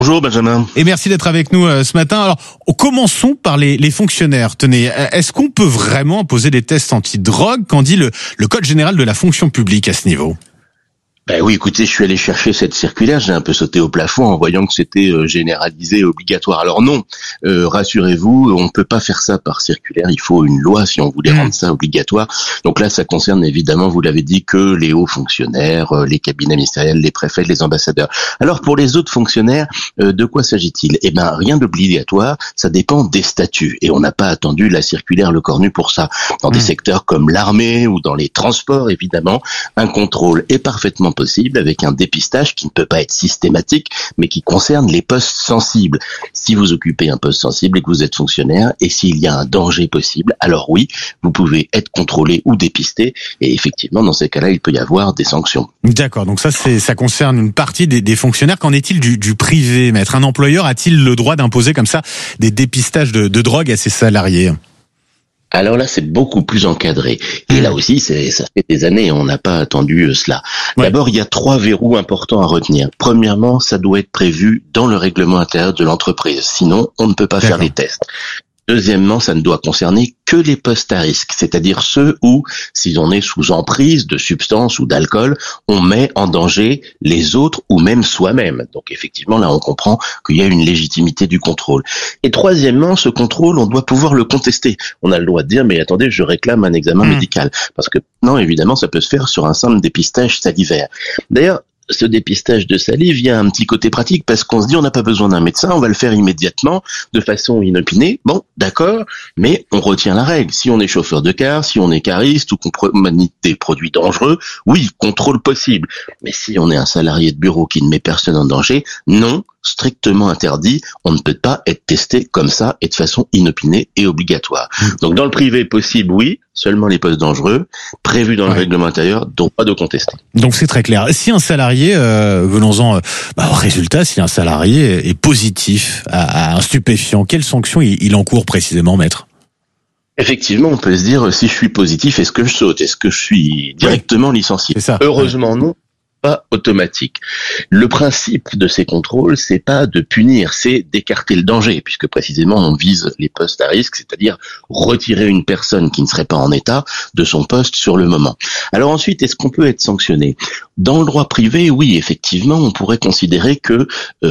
Bonjour Benjamin. Et merci d'être avec nous ce matin. Alors, commençons par les fonctionnaires. Tenez, est-ce qu'on peut vraiment poser des tests anti-drogue qu'en dit le Code général de la fonction publique à ce niveau ? Ben oui, écoutez, je suis allé chercher cette circulaire, j'ai un peu sauté au plafond en voyant que c'était généralisé et obligatoire. Alors non, rassurez-vous, on ne peut pas faire ça par circulaire, il faut une loi si on voulait rendre ça obligatoire. Donc là, ça concerne évidemment, vous l'avez dit, que les hauts fonctionnaires, les cabinets ministériels, les préfets, les ambassadeurs. Alors pour les autres fonctionnaires, de quoi s'agit-il ? Eh ben rien d'obligatoire, ça dépend des statuts. Et on n'a pas attendu la circulaire Lecornu pour ça. Dans des secteurs comme l'armée ou dans les transports, évidemment, un contrôle est parfaitement possible avec un dépistage qui ne peut pas être systématique, mais qui concerne les postes sensibles. Si vous occupez un poste sensible et que vous êtes fonctionnaire, et s'il y a un danger possible, alors oui, vous pouvez être contrôlé ou dépisté, et effectivement, dans ces cas-là, il peut y avoir des sanctions. D'accord, donc ça concerne une partie des fonctionnaires. Qu'en est-il du privé, maître ? Un employeur a-t-il le droit d'imposer comme ça des dépistages de drogue à ses salariés ? Alors là, c'est beaucoup plus encadré. Et là aussi, ça fait des années, on n'a pas attendu cela. Ouais. D'abord, il y a 3 verrous importants à retenir. Premièrement, ça doit être prévu dans le règlement intérieur de l'entreprise. Sinon, on ne peut pas faire les tests. Deuxièmement, ça ne doit concerner que les postes à risque, c'est-à-dire ceux où, si on est sous emprise de substances ou d'alcool, on met en danger les autres ou même soi-même. Donc effectivement, là, on comprend qu'il y a une légitimité du contrôle. Et troisièmement, ce contrôle, on doit pouvoir le contester. On a le droit de dire, mais attendez, je réclame un examen médical. Parce que non, évidemment, ça peut se faire sur un simple dépistage salivaire. D'ailleurs, ce dépistage de salive, il y a un petit côté pratique parce qu'on se dit on n'a pas besoin d'un médecin, on va le faire immédiatement, de façon inopinée. Bon, d'accord, mais on retient la règle. Si on est chauffeur de car, si on est cariste ou qu'on manie des produits dangereux, oui, contrôle possible. Mais si on est un salarié de bureau qui ne met personne en danger, non, strictement interdit, on ne peut pas être testé comme ça et de façon inopinée et obligatoire. Donc dans le privé possible, oui, seulement les postes dangereux, prévus dans le règlement intérieur, donc pas de contester. Donc c'est très clair. Si un salarié, venons-en au résultat, si un salarié est positif à un stupéfiant, quelles sanctions il encourt précisément, maître ? Effectivement, on peut se dire, si je suis positif, est-ce que je saute ? Est-ce que je suis directement licencié ? C'est ça. Heureusement, non. Pas automatique. Le principe de ces contrôles, c'est pas de punir, c'est d'écarter le danger, puisque précisément on vise les postes à risque, c'est-à-dire retirer une personne qui ne serait pas en état de son poste sur le moment. Alors ensuite, est-ce qu'on peut être sanctionné ? Dans le droit privé, oui, effectivement, on pourrait considérer que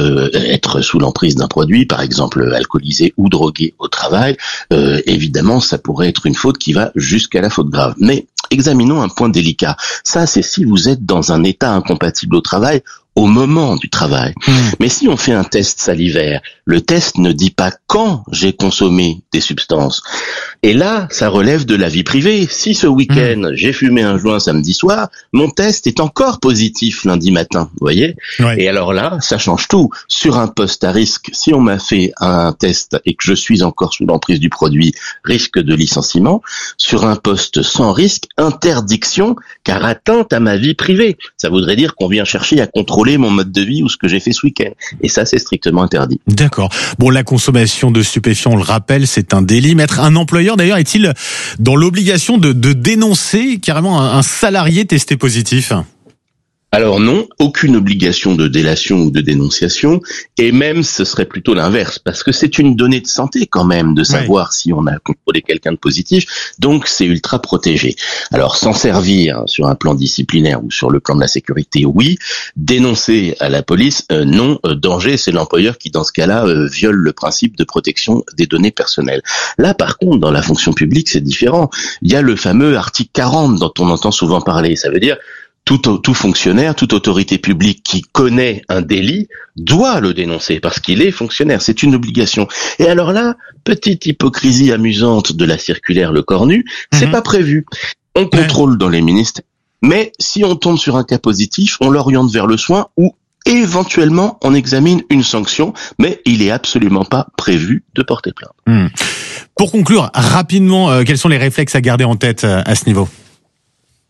être sous l'emprise d'un produit, par exemple alcoolisé ou drogué au travail, évidemment, ça pourrait être une faute qui va jusqu'à la faute grave. Mais examinons un point délicat. Ça, c'est si vous êtes dans un état incompatible au travail au moment du travail. Mais si on fait un test salivaire, le test ne dit pas quand j'ai consommé des substances. Et là, ça relève de la vie privée. Si ce week-end, j'ai fumé un joint samedi soir, mon test est encore positif lundi matin, vous voyez ? Et alors là, ça change tout. Sur un poste à risque, si on m'a fait un test et que je suis encore sous l'emprise du produit, risque de licenciement. Sur un poste sans risque, interdiction, car atteinte à ma vie privée. Ça voudrait dire qu'on vient chercher à contrôler mon mode de vie ou ce que j'ai fait ce week-end. Et ça, c'est strictement interdit. D'accord. Bon, la consommation de stupéfiants, on le rappelle, c'est un délit. Maître, un employeur, d'ailleurs, est-il dans l'obligation de dénoncer carrément un salarié testé positif ? Alors non, aucune obligation de délation ou de dénonciation, et même ce serait plutôt l'inverse, parce que c'est une donnée de santé quand même de savoir si on a contrôlé quelqu'un de positif, donc c'est ultra protégé. Alors s'en servir sur un plan disciplinaire ou sur le plan de la sécurité, oui, dénoncer à la police, non, danger, c'est l'employeur qui dans ce cas-là viole le principe de protection des données personnelles. Là par contre, dans la fonction publique, c'est différent. Il y a le fameux article 40 dont on entend souvent parler, ça veut dire tout fonctionnaire, toute autorité publique qui connaît un délit doit le dénoncer parce qu'il est fonctionnaire. C'est une obligation. Et alors là, petite hypocrisie amusante de la circulaire Lecornu, c'est pas prévu. On contrôle dans les ministères, mais si on tombe sur un cas positif, on l'oriente vers le soin ou éventuellement on examine une sanction, mais il est absolument pas prévu de porter plainte. Pour conclure rapidement, quels sont les réflexes à garder en tête à ce niveau ?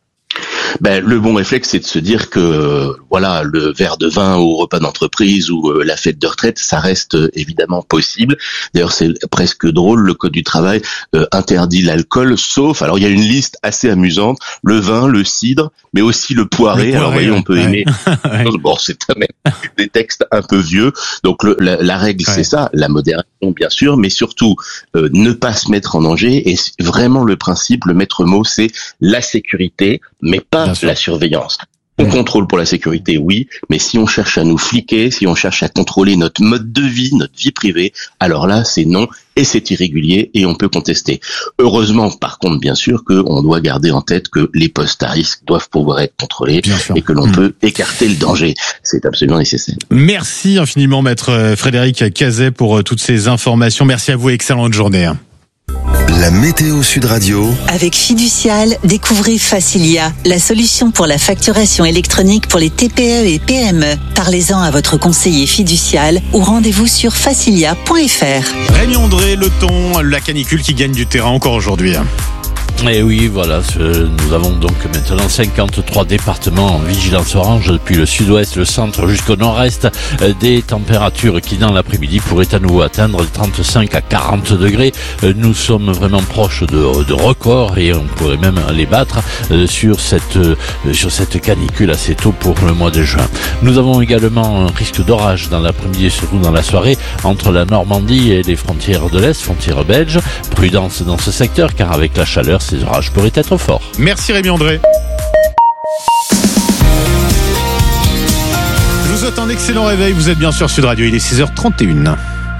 Le bon réflexe, c'est de se dire que voilà, le verre de vin au repas d'entreprise ou la fête de retraite, ça reste évidemment possible. D'ailleurs, c'est presque drôle, le code du travail interdit l'alcool, sauf, alors il y a une liste assez amusante, le vin, le cidre, mais aussi le poiré. Alors vous voyez, on peut aimer. Bon, c'est quand même des textes un peu vieux. Donc la règle, c'est ça, la modération bien sûr, mais surtout ne pas se mettre en danger. Et vraiment le principe, le maître mot, c'est la sécurité, mais pas la surveillance. On contrôle pour la sécurité, oui, mais si on cherche à nous fliquer, si on cherche à contrôler notre mode de vie, notre vie privée, alors là, c'est non, et c'est irrégulier, et on peut contester. Heureusement, par contre, bien sûr, qu'on doit garder en tête que les postes à risque doivent pouvoir être contrôlés, et que l'on peut écarter le danger. C'est absolument nécessaire. Merci infiniment, maître Frédéric Cazet, pour toutes ces informations. Merci à vous, excellente journée. La météo Sud Radio. Avec Fiducial, découvrez Facilia, la solution pour la facturation électronique pour les TPE et PME. Parlez-en à votre conseiller Fiducial ou rendez-vous sur facilia.fr. Rémi André, le ton, la canicule qui gagne du terrain encore aujourd'hui. Et oui, voilà, nous avons donc maintenant 53 départements en vigilance orange depuis le sud-ouest, le centre jusqu'au nord-est, des températures qui dans l'après-midi pourraient à nouveau atteindre 35 à 40 degrés. Nous sommes vraiment proches de records et on pourrait même les battre sur cette canicule assez tôt pour le mois de juin. Nous avons également un risque d'orage dans l'après-midi et surtout dans la soirée entre la Normandie et les frontières de l'Est, frontières belges. Prudence dans ce secteur car avec la chaleur, ces orages pourraient être forts. Merci Rémi André. Je vous souhaite un excellent réveil. Vous êtes bien sur Sud Radio. Il est 6h31.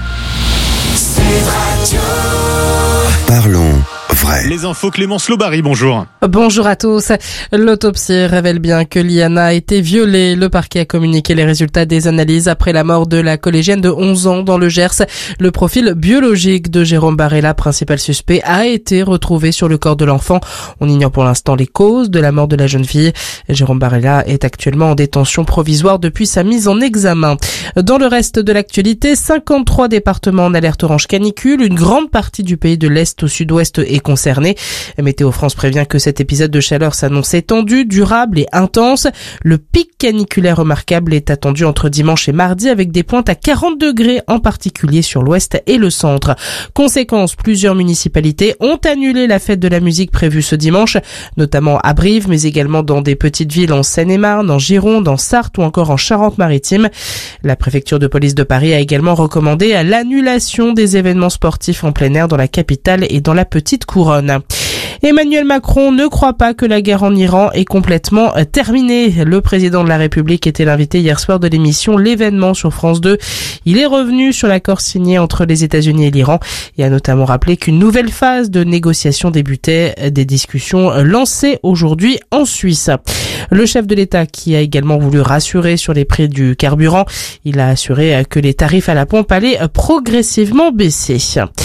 Parlons vrai. Les infos, Clémence Lobary, bonjour. Bonjour à tous. L'autopsie révèle bien que Liana a été violée. Le parquet a communiqué les résultats des analyses après la mort de la collégienne de 11 ans dans le Gers. Le profil biologique de Jérôme Barella, principal suspect, a été retrouvé sur le corps de l'enfant. On ignore pour l'instant les causes de la mort de la jeune fille. Jérôme Barella est actuellement en détention provisoire depuis sa mise en examen. Dans le reste de l'actualité, 53 départements en alerte orange canicule. Une grande partie du pays de l'Est au sud-ouest est concernée. Météo France prévient que cet épisode de chaleur s'annonce étendu, durable et intense. Le pic caniculaire remarquable est attendu entre dimanche et mardi avec des pointes à 40 degrés, en particulier sur l'ouest et le centre. Conséquence, plusieurs municipalités ont annulé la fête de la musique prévue ce dimanche, notamment à Brive, mais également dans des petites villes en Seine-et-Marne, en Gironde, en Sarthe ou encore en Charente-Maritime. La préfecture de police de Paris a également recommandé l'annulation des événements sportifs en plein air dans la capitale et dans la petite couronne. Emmanuel Macron ne croit pas que la guerre en Iran est complètement terminée. Le président de la République était l'invité hier soir de l'émission L'événement sur France 2. Il est revenu sur l'accord signé entre les États-Unis et l'Iran et a notamment rappelé qu'une nouvelle phase de négociation débutait, des discussions lancées aujourd'hui en Suisse. Le chef de l'État qui a également voulu rassurer sur les prix du carburant, il a assuré que les tarifs à la pompe allaient progressivement baisser.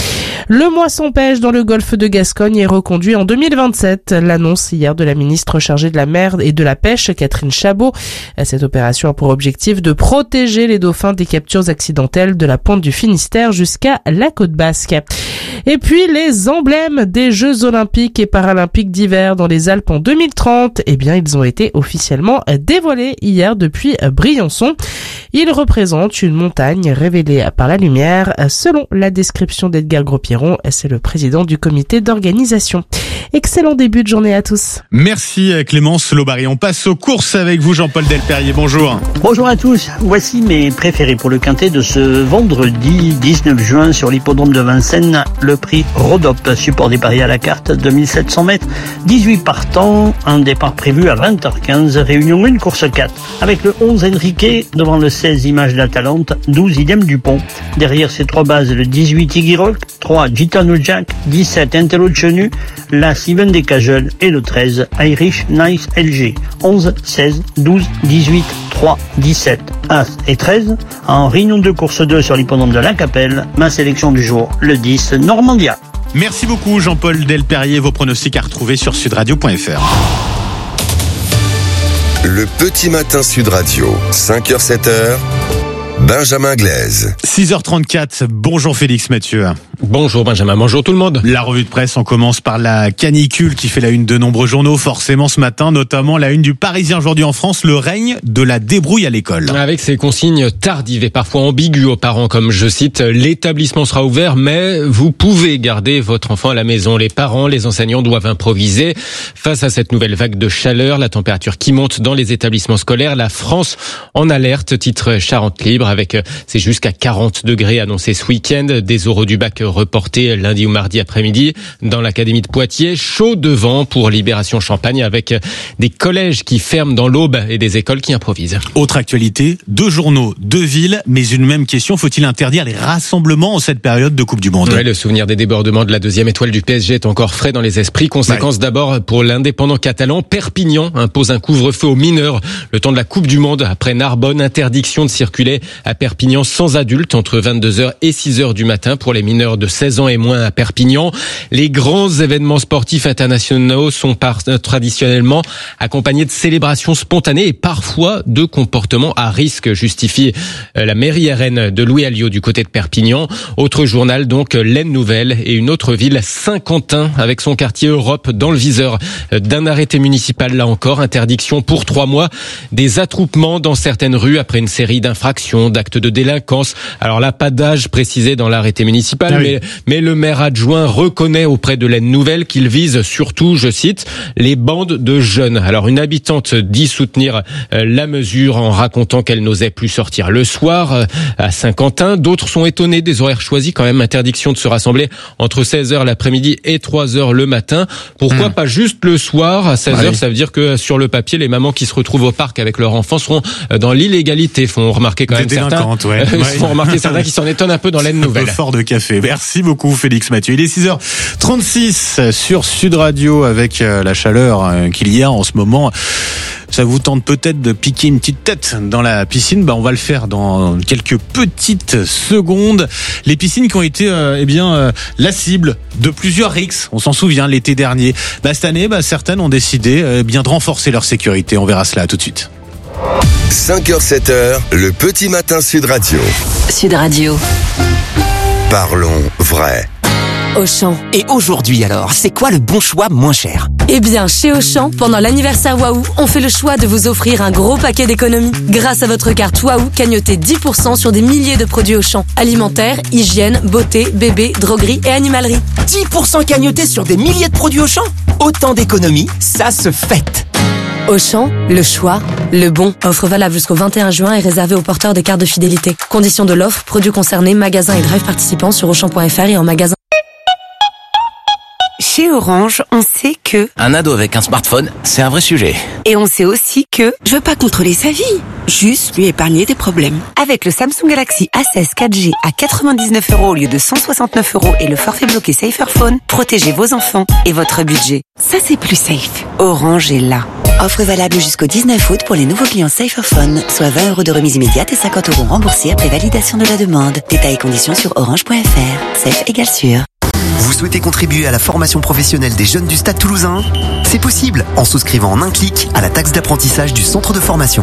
Le moisson pêche dans le golfe de Gascogne est reconduit en 2027. L'annonce hier de la ministre chargée de la mer et de la pêche, Catherine Chabot. Cette opération a pour objectif de protéger les dauphins des captures accidentelles de la pointe du Finistère jusqu'à la côte basque. Et puis les emblèmes des Jeux Olympiques et Paralympiques d'hiver dans les Alpes en 2030, ils ont été officiellement dévoilés hier depuis Briançon. Ils représentent une montagne révélée par la lumière. Selon la description d'Edgar Gros-Pierron, c'est le président du comité d'organisation. Excellent début de journée à tous. Merci Clémence Lobary. On passe aux courses avec vous, Jean-Paul Delperrier. Bonjour. Bonjour à tous. Voici mes préférés pour le quintet de ce vendredi 19 juin sur l'hippodrome de Vincennes. Le prix Rodop, support des paris à la carte, 2700 mètres, 18 partants, un départ prévu à 20h15, réunion 1, course 4. Avec le 11 Enrique, devant le 16 Image d'Atalante, 12 Idem Dupont. Derrière ces trois bases, le 18 Iggy Rock, 3 Gitano Jack, 17 Intello Chenu, la Steven Descajeul et le 13 Irish Nice LG. 11, 16, 12, 18, 3, 17, As et 13. En réunion de course 2 sur l'hippodrome de la Capelle, ma sélection du jour, le 10 Normandia. Merci beaucoup Jean-Paul Delperrier. Vos pronostics à retrouver sur sudradio.fr. Le petit matin Sud Radio, 5h, 7h, Benjamin Glaise. 6h34, bonjour Félix Mathieu. Bonjour Benjamin, bonjour tout le monde. La revue de presse, on commence par la canicule qui fait la une de nombreux journaux, forcément ce matin, notamment la une du Parisien aujourd'hui en France, le règne de la débrouille à l'école. Avec ces consignes tardives et parfois ambiguës aux parents, comme je cite, l'établissement sera ouvert, mais vous pouvez garder votre enfant à la maison. Les parents, les enseignants doivent improviser. Face à cette nouvelle vague de chaleur, la température qui monte dans les établissements scolaires, la France en alerte, titre Charente Libre, avec c'est jusqu'à 40 degrés annoncés ce week-end, des oraux du bac reportés lundi ou mardi après-midi dans l'académie de Poitiers, chaud devant pour Libération Champagne avec des collèges qui ferment dans l'Aube et des écoles qui improvisent. Autre actualité, 2 journaux, 2 villes, mais une même question, faut-il interdire les rassemblements en cette période de Coupe du Monde? Oui, le souvenir des débordements de la 2e étoile du PSG est encore frais dans les esprits. Conséquence d'abord pour l'indépendant catalan, Perpignan impose un couvre-feu aux mineurs le temps de la Coupe du Monde. Après Narbonne, interdiction de circuler à Perpignan sans adultes entre 22h et 6h du matin pour les mineurs de 16 ans et moins à Perpignan. Les grands événements sportifs internationaux sont traditionnellement accompagnés de célébrations spontanées et parfois de comportements à risque, justifie la mairie RN de Louis Alliot du côté de Perpignan. Autre journal donc, l'Aisne Nouvelle et une autre ville, Saint-Quentin, avec son quartier Europe dans le viseur d'un arrêté municipal. Là encore, interdiction pour 3 mois des attroupements dans certaines rues après une série d'infractions, d'actes de délinquance. Alors là, pas d'âge précisé dans l'arrêté municipal, mais le maire adjoint reconnaît auprès de l'Aisne Nouvelle qu'il vise surtout, je cite, les bandes de jeunes. Alors une habitante dit soutenir la mesure en racontant qu'elle n'osait plus sortir le soir à Saint-Quentin. D'autres sont étonnés des horaires choisis quand même. Interdiction de se rassembler entre 16h l'après-midi et 3h le matin. Pourquoi pas juste le soir à 16h? Ça veut dire que sur le papier, les mamans qui se retrouvent au parc avec leurs enfants seront dans l'illégalité. Font remarquer quand même certains. Font remarquer certains qui s'en étonnent un peu dans l'Aisne Nouvelle. Fort de café. Merci beaucoup Félix Mathieu. Il est 6h36 sur Sud Radio avec la chaleur qu'il y a en ce moment. Ça vous tente peut-être de piquer une petite tête dans la piscine. On va le faire dans quelques petites secondes. Les piscines qui ont été la cible de plusieurs rixes. On s'en souvient l'été dernier. Cette année, certaines ont décidé de renforcer leur sécurité. On verra cela tout de suite. 5h, 7h, le petit matin Sud Radio. Sud Radio. Parlons vrai. Auchan. Et aujourd'hui alors, c'est quoi le bon choix moins cher? Eh bien, chez Auchan, pendant l'anniversaire Waouh, on fait le choix de vous offrir un gros paquet d'économies. Grâce à votre carte Waouh, cagnotez 10% sur des milliers de produits Auchan. Alimentaire, hygiène, beauté, bébé, droguerie et animalerie. 10% cagnotés sur des milliers de produits Auchan? Autant d'économies, ça se fête. Auchan, le choix, le bon. Offre valable jusqu'au 21 juin et réservée aux porteurs de cartes de fidélité. Conditions de l'offre, produits concernés, magasins et drive participants sur Auchan.fr et en magasin. Chez Orange, on sait que... Un ado avec un smartphone, c'est un vrai sujet. Et on sait aussi que... Je veux pas contrôler sa vie, juste lui épargner des problèmes. Avec le Samsung Galaxy A16 4G à 99 € au lieu de 169 € et le forfait bloqué Saferphone, protégez vos enfants et votre budget. Ça, c'est plus safe. Orange est là. Offre valable jusqu'au 19 août pour les nouveaux clients Saferphone, soit 20 € de remise immédiate et 50 € remboursés après validation de la demande. Détails et conditions sur orange.fr. Safe égale sûr. Vous souhaitez contribuer à la formation professionnelle des jeunes du Stade Toulousain? C'est possible en souscrivant en un clic à la taxe d'apprentissage du centre de formation.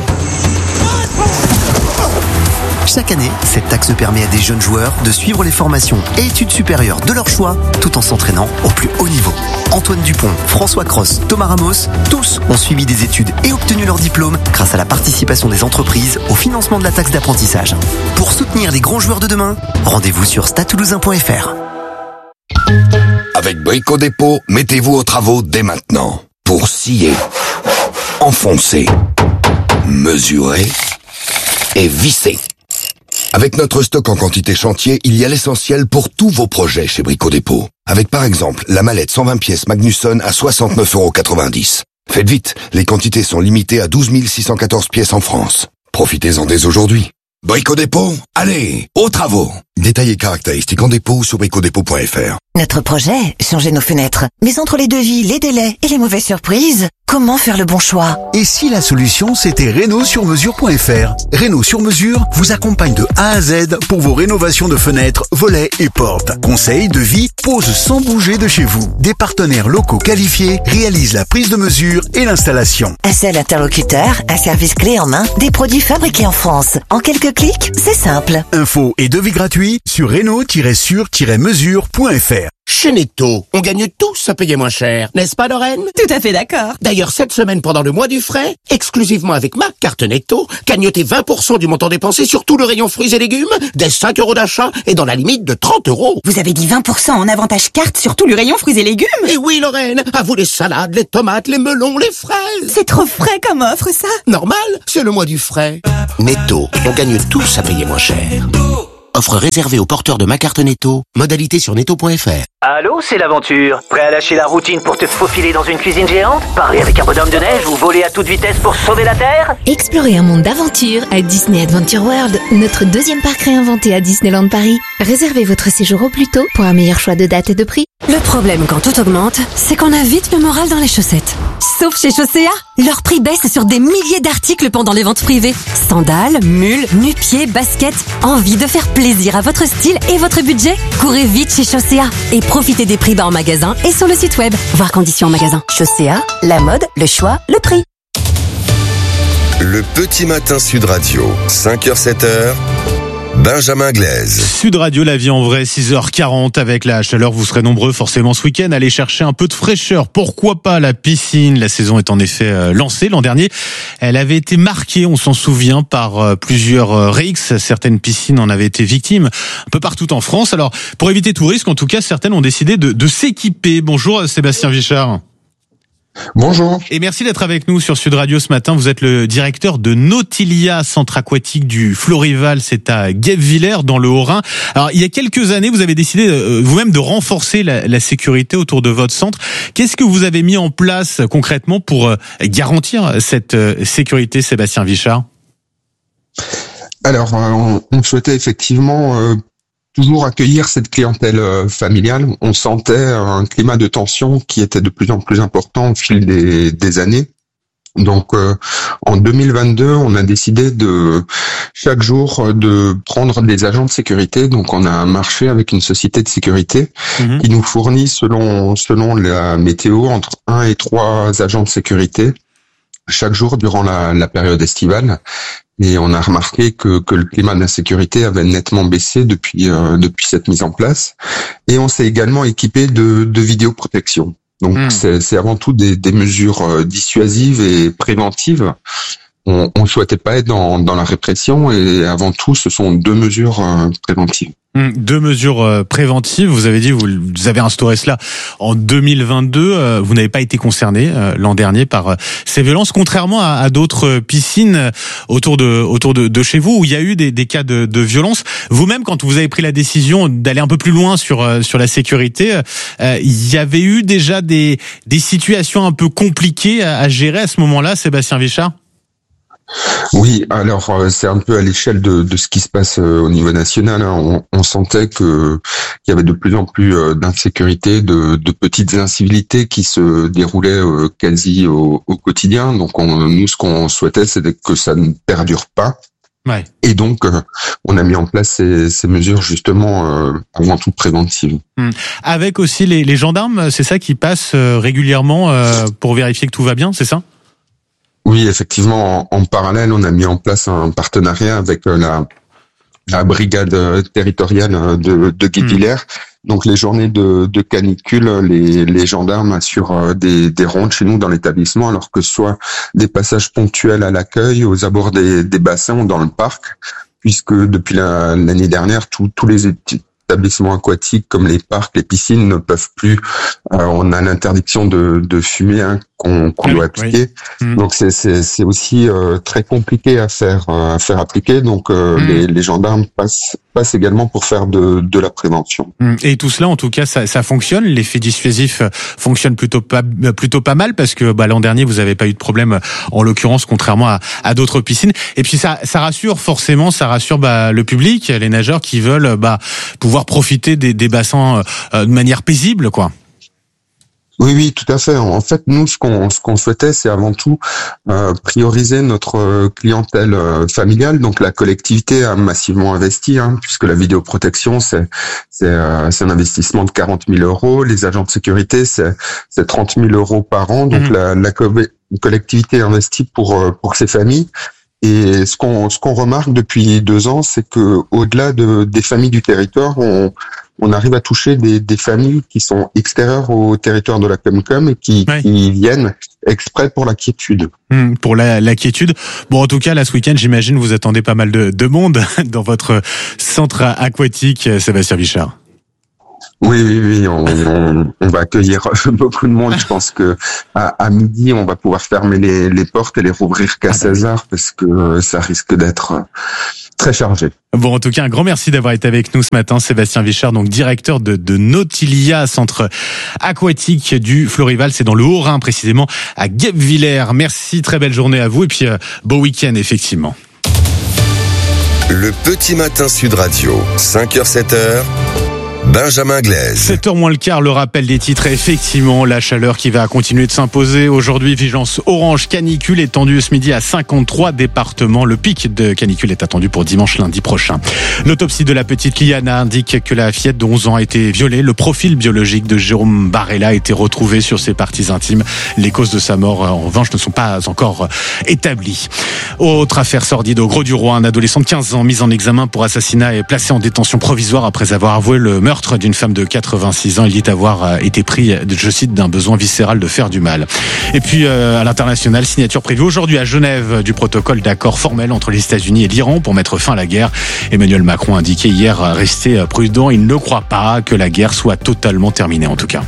Chaque année, cette taxe permet à des jeunes joueurs de suivre les formations et études supérieures de leur choix tout en s'entraînant au plus haut niveau. Antoine Dupont, François Cross, Thomas Ramos, tous ont suivi des études et obtenu leur diplôme grâce à la participation des entreprises au financement de la taxe d'apprentissage. Pour soutenir les grands joueurs de demain, rendez-vous sur stadetoulousain.fr. Avec Brico Dépôt, mettez-vous aux travaux dès maintenant. Pour scier, enfoncer, mesurer et visser. Avec notre stock en quantité chantier, il y a l'essentiel pour tous vos projets chez Brico Dépôt. Avec par exemple la mallette 120 pièces Magnusson à 69,90 €. Faites vite, les quantités sont limitées à 12 614 pièces en France. Profitez-en dès aujourd'hui. Brico Dépôt, allez, aux travaux. Détails et caractéristiques en dépôt sur bricodépôt.fr. Notre projet, changer nos fenêtres. Mais entre les devis, les délais et les mauvaises surprises, comment faire le bon choix? Et si la solution, c'était Reno-sur-mesure.fr? Reno sur mesure vous accompagne de A à Z pour vos rénovations de fenêtres, volets et portes. Conseils, devis, pose sans bouger de chez vous. Des partenaires locaux qualifiés réalisent la prise de mesure et l'installation. Un seul interlocuteur, un service clé en main, des produits fabriqués en France. En quelques clics, c'est simple. Infos et devis gratuits produits sur Renault-sur-mesure.fr. Chez Netto, on gagne tous à payer moins cher, n'est-ce pas Lorraine? Tout à fait d'accord. D'ailleurs, cette semaine, pendant le mois du frais, exclusivement avec ma carte Netto, gagnotez 20% du montant dépensé sur tout le rayon fruits et légumes, dès 5 € d'achat et dans la limite de 30 €. Vous avez dit 20% en avantage carte sur tout le rayon fruits et légumes? Et oui Lorraine, à vous les salades, les tomates, les melons, les fraises. C'est trop frais comme offre ça. Normal, c'est le mois du frais. Netto, on gagne tous à payer moins cher. Offre réservée aux porteurs de ma carte Netto. Modalité sur netto.fr. Allô, c'est l'aventure. Prêt à lâcher la routine pour te faufiler dans une cuisine géante? Parler avec un bonhomme de neige ou voler à toute vitesse pour sauver la Terre? Explorez un monde d'aventure à Disney Adventure World, notre deuxième parc réinventé à Disneyland Paris. Réservez votre séjour au plus tôt pour un meilleur choix de date et de prix. Le problème quand tout augmente, c'est qu'on a vite le moral dans les chaussettes. Sauf chez Chaussea, leur prix baisse sur des milliers d'articles pendant les ventes privées. Sandales, mules, nu-pieds, baskets. Envie de faire plaisir à votre style et votre budget? Courez vite chez Chaussea et profitez des prix bas en magasin et sur le site web. Voir conditions en magasin. Chaussea, la mode, le choix, le prix. Le petit matin Sud Radio, 5h, 7h. Benjamin Glaise. Sud Radio, la vie en vrai, 6h40 avec la chaleur. Vous serez nombreux forcément ce week-end à aller chercher un peu de fraîcheur. Pourquoi pas la piscine? La saison est en effet lancée. L'an dernier, elle avait été marquée, on s'en souvient, par plusieurs rixes. Certaines piscines en avaient été victimes un peu partout en France. Alors, pour éviter tout risque, en tout cas, certaines ont décidé de s'équiper. Bonjour Sébastien Vichard. Bonjour. Et merci d'être avec nous sur Sud Radio ce matin. Vous êtes le directeur de Nautilia, centre aquatique du Florival. C'est à Guebwiller, dans le Haut-Rhin. Alors, il y a quelques années, vous avez décidé vous-même de renforcer la sécurité autour de votre centre. Qu'est-ce que vous avez mis en place concrètement pour garantir cette sécurité, Sébastien Vichard? Alors, on souhaitait effectivement toujours accueillir cette clientèle familiale. On sentait un climat de tension qui était de plus en plus important au fil des années. Donc, en 2022, on a décidé chaque jour de prendre des agents de sécurité. Donc, on a un marché avec une société de sécurité qui nous fournit, selon la météo, entre 1 et 3 agents de sécurité chaque jour durant la période estivale. Et on a remarqué que le climat d'insécurité avait nettement baissé depuis cette mise en place. Et on s'est également équipé de vidéoprotection. Donc c'est avant tout des mesures dissuasives et préventives. On souhaitait pas être dans la répression et avant tout ce sont 2 mesures préventives. 2 mesures préventives. Vous avez dit vous avez instauré cela en 2022. Vous n'avez pas été concerné l'an dernier par ces violences, contrairement à d'autres piscines autour de chez vous où il y a eu des cas de violence. Vous-même, quand vous avez pris la décision d'aller un peu plus loin sur la sécurité, il y avait eu déjà des situations un peu compliquées à gérer à ce moment-là, Sébastien Vichard? Oui, alors c'est un peu à l'échelle de ce qui se passe au niveau national. On sentait qu'il y avait de plus en plus d'insécurité, de petites incivilités qui se déroulaient quasi au quotidien. Donc nous, ce qu'on souhaitait, c'était que ça ne perdure pas. Ouais. Et donc, on a mis en place ces mesures justement avant tout préventives. Avec aussi les gendarmes, c'est ça qui passe régulièrement pour vérifier que tout va bien, c'est ça? Oui, effectivement, en parallèle, on a mis en place un partenariat avec la brigade territoriale de Guebwiller. Donc les journées de canicule, les gendarmes assurent des rondes chez nous dans l'établissement, alors que ce soit des passages ponctuels à l'accueil, aux abords des bassins ou dans le parc, puisque depuis l'année dernière, tous les établissements aquatiques comme les parcs, les piscines ne peuvent plus. On a l'interdiction de fumer qu'on doit appliquer. Donc c'est aussi très compliqué à faire appliquer. Donc les gendarmes passent également pour faire de la prévention. Et tout cela, en tout cas, ça fonctionne. L'effet dissuasif fonctionne plutôt pas mal parce que l'an dernier vous avez pas eu de problème en l'occurrence, contrairement à d'autres piscines. Et puis ça rassure forcément, le public, les nageurs qui veulent pouvoir profiter des bassins de manière paisible, quoi. Oui, tout à fait. En fait, nous, ce qu'on souhaitait, c'est avant tout prioriser notre clientèle familiale. Donc, la collectivité a massivement investi, puisque la vidéoprotection, c'est un investissement de 40 000 €. Les agents de sécurité, c'est 30 000 € par an. Donc, la collectivité investit pour ces familles. Et ce qu'on remarque depuis 2 ans, c'est que au-delà des familles du territoire, on arrive à toucher des familles qui sont extérieures au territoire de la Comcom et qui viennent exprès pour la quiétude. Pour la quiétude. Bon, en tout cas, là, ce week-end, j'imagine, vous attendez pas mal de monde dans votre centre aquatique, Sébastien Vichard. Oui, on va accueillir beaucoup de monde. Je pense que à midi, on va pouvoir fermer les portes et les rouvrir qu'à 16h parce que ça risque d'être très chargé. Bon, en tout cas, un grand merci d'avoir été avec nous ce matin, Sébastien Vichard, donc directeur de Nautilia, centre aquatique du Florival. C'est dans le Haut-Rhin, précisément à Guebwiller. Merci, très belle journée à vous et puis beau week-end, effectivement. Le petit matin Sud Radio, 5h, 7h. Benjamin Glaise. 7h moins le quart, le rappel des titres. Effectivement, la chaleur qui va continuer de s'imposer. Aujourd'hui, vigilance orange canicule étendue ce midi à 53 départements. Le pic de canicule est attendu pour dimanche, lundi prochain. L'autopsie de la petite Liana indique que la fillette de 11 ans a été violée. Le profil biologique de Jérôme Barella a été retrouvé sur ses parties intimes. Les causes de sa mort, en revanche, ne sont pas encore établies. Autre affaire sordide au Grau-du-Roi. Un adolescent de 15 ans mis en examen pour assassinat est placé en détention provisoire après avoir avoué le meurtre d'une femme de 86 ans. Il dit avoir été pris, je cite, d'un besoin viscéral de faire du mal. Et puis à l'international, signature prévue aujourd'hui à Genève du protocole d'accord formel entre les États-Unis et l'Iran pour mettre fin à la guerre. Emmanuel Macron a indiqué hier rester prudent. Il ne croit pas que la guerre soit totalement terminée en tout cas.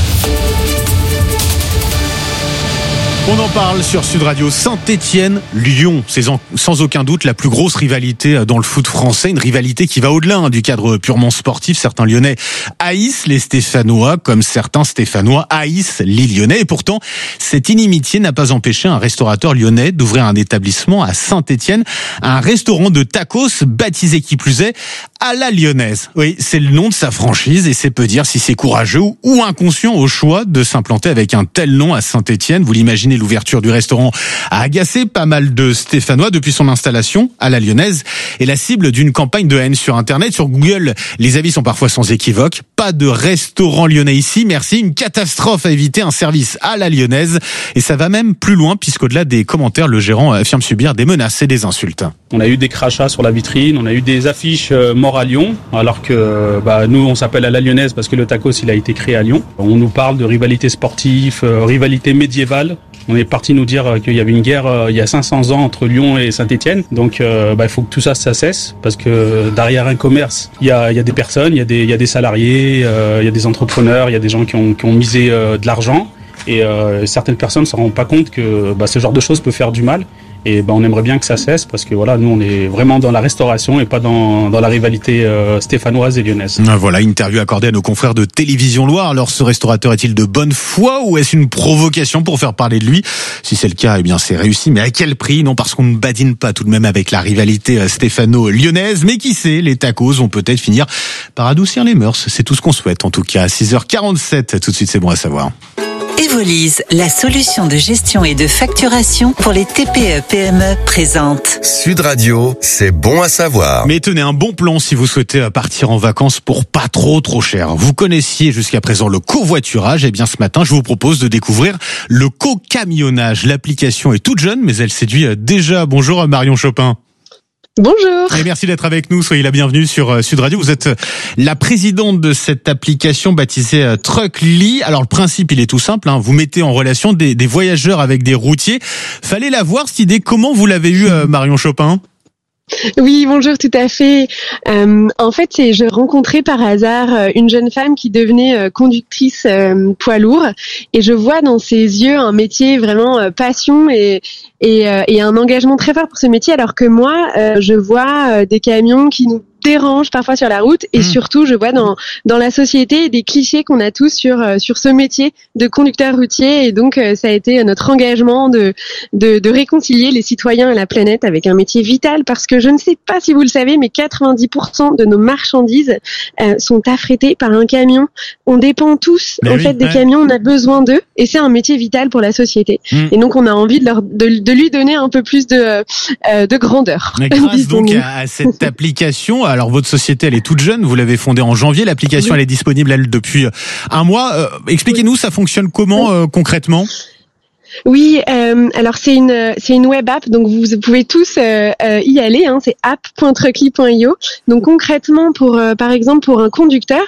On en parle sur Sud Radio. Saint-Étienne-Lyon, c'est sans aucun doute la plus grosse rivalité dans le foot français. Une rivalité qui va au-delà du cadre purement sportif. Certains Lyonnais haïssent les Stéphanois, comme certains Stéphanois haïssent les Lyonnais. Et pourtant, cette inimitié n'a pas empêché un restaurateur lyonnais d'ouvrir un établissement à Saint-Étienne. Un restaurant de tacos baptisé qui plus est à la lyonnaise. Oui, c'est le nom de sa franchise et c'est peu dire si c'est courageux ou inconscient au choix de s'implanter avec un tel nom à Saint-Étienne. Vous l'imaginez, l'ouverture du restaurant a agacé pas mal de Stéphanois depuis son installation à la lyonnaise et la cible d'une campagne de haine sur Internet. Sur Google, les avis sont parfois sans équivoque. Pas de restaurant lyonnais ici, merci. Une catastrophe à éviter, un service à la lyonnaise. Et ça va même plus loin puisqu'au-delà des commentaires, le gérant affirme subir des menaces et des insultes. On a eu des crachats sur la vitrine, on a eu des affiches mort à Lyon, alors que nous on s'appelle à la lyonnaise parce que le tacos il a été créé à Lyon. On nous parle de rivalité sportive, rivalité médiévale. On est parti nous dire qu'il y avait une guerre il y a 500 ans entre Lyon et Saint-Étienne. Donc il faut que tout ça cesse parce que derrière un commerce, il y a des personnes, il y a des salariés, il y a des entrepreneurs, il y a des gens qui ont misé de l'argent. Et certaines personnes ne se rendent pas compte que ce genre de choses peut faire du mal. Et on aimerait bien que ça cesse parce que voilà, nous on est vraiment dans la restauration et pas dans la rivalité stéphanoise et lyonnaise. Voilà, interview accordée à nos confrères de Télévision Loire. Alors ce restaurateur est-il de bonne foi ou est-ce une provocation pour faire parler de lui? Si c'est le cas, eh bien c'est réussi. Mais à quel prix? Non, parce qu'on ne badine pas tout de même avec la rivalité stéphano-lyonnaise. Mais qui sait, les tacos vont peut-être finir par adoucir les mœurs. C'est tout ce qu'on souhaite en tout cas. À 6h47, tout de suite c'est bon à savoir. Evolise, la solution de gestion et de facturation pour les TPE-PME présente. Sud Radio, c'est bon à savoir. Mais tenez, un bon plan si vous souhaitez partir en vacances pour pas trop cher. Vous connaissiez jusqu'à présent le covoiturage. Eh bien, ce matin, je vous propose de découvrir le co-camionnage. L'application est toute jeune, mais elle séduit déjà. Bonjour Marion Chopin. Bonjour. Et merci d'être avec nous. Soyez la bienvenue sur Sud Radio. Vous êtes la présidente de cette application baptisée Truckly. Alors le principe, il est tout simple. Vous mettez en relation des voyageurs avec des routiers. Fallait la voir cette idée. Comment vous l'avez eue, Marion Chopin ? Oui, bonjour, tout à fait. En fait, je rencontrais par hasard une jeune femme qui devenait conductrice poids lourd, et je vois dans ses yeux un métier vraiment passion et un engagement très fort pour ce métier, alors que moi, je vois des camions qui nous dérange parfois sur la route et surtout je vois dans la société des clichés qu'on a tous sur ce métier de conducteur routier, et donc ça a été notre engagement de réconcilier les citoyens et la planète avec un métier vital, parce que je ne sais pas si vous le savez, mais 90% de nos marchandises sont affrétées par un camion. On dépend tous des camions, on a besoin d'eux et c'est un métier vital pour la société. Et donc on a envie de lui donner un peu plus de grandeur. Mais grâce donc à cette application. Alors votre société, elle est toute jeune, vous l'avez fondée en janvier, l'application elle est disponible depuis un mois. Expliquez-nous, ça fonctionne comment concrètement ? Oui, alors c'est une web app, donc vous pouvez tous y aller. C'est app.truckly.io. Donc concrètement, par exemple pour un conducteur,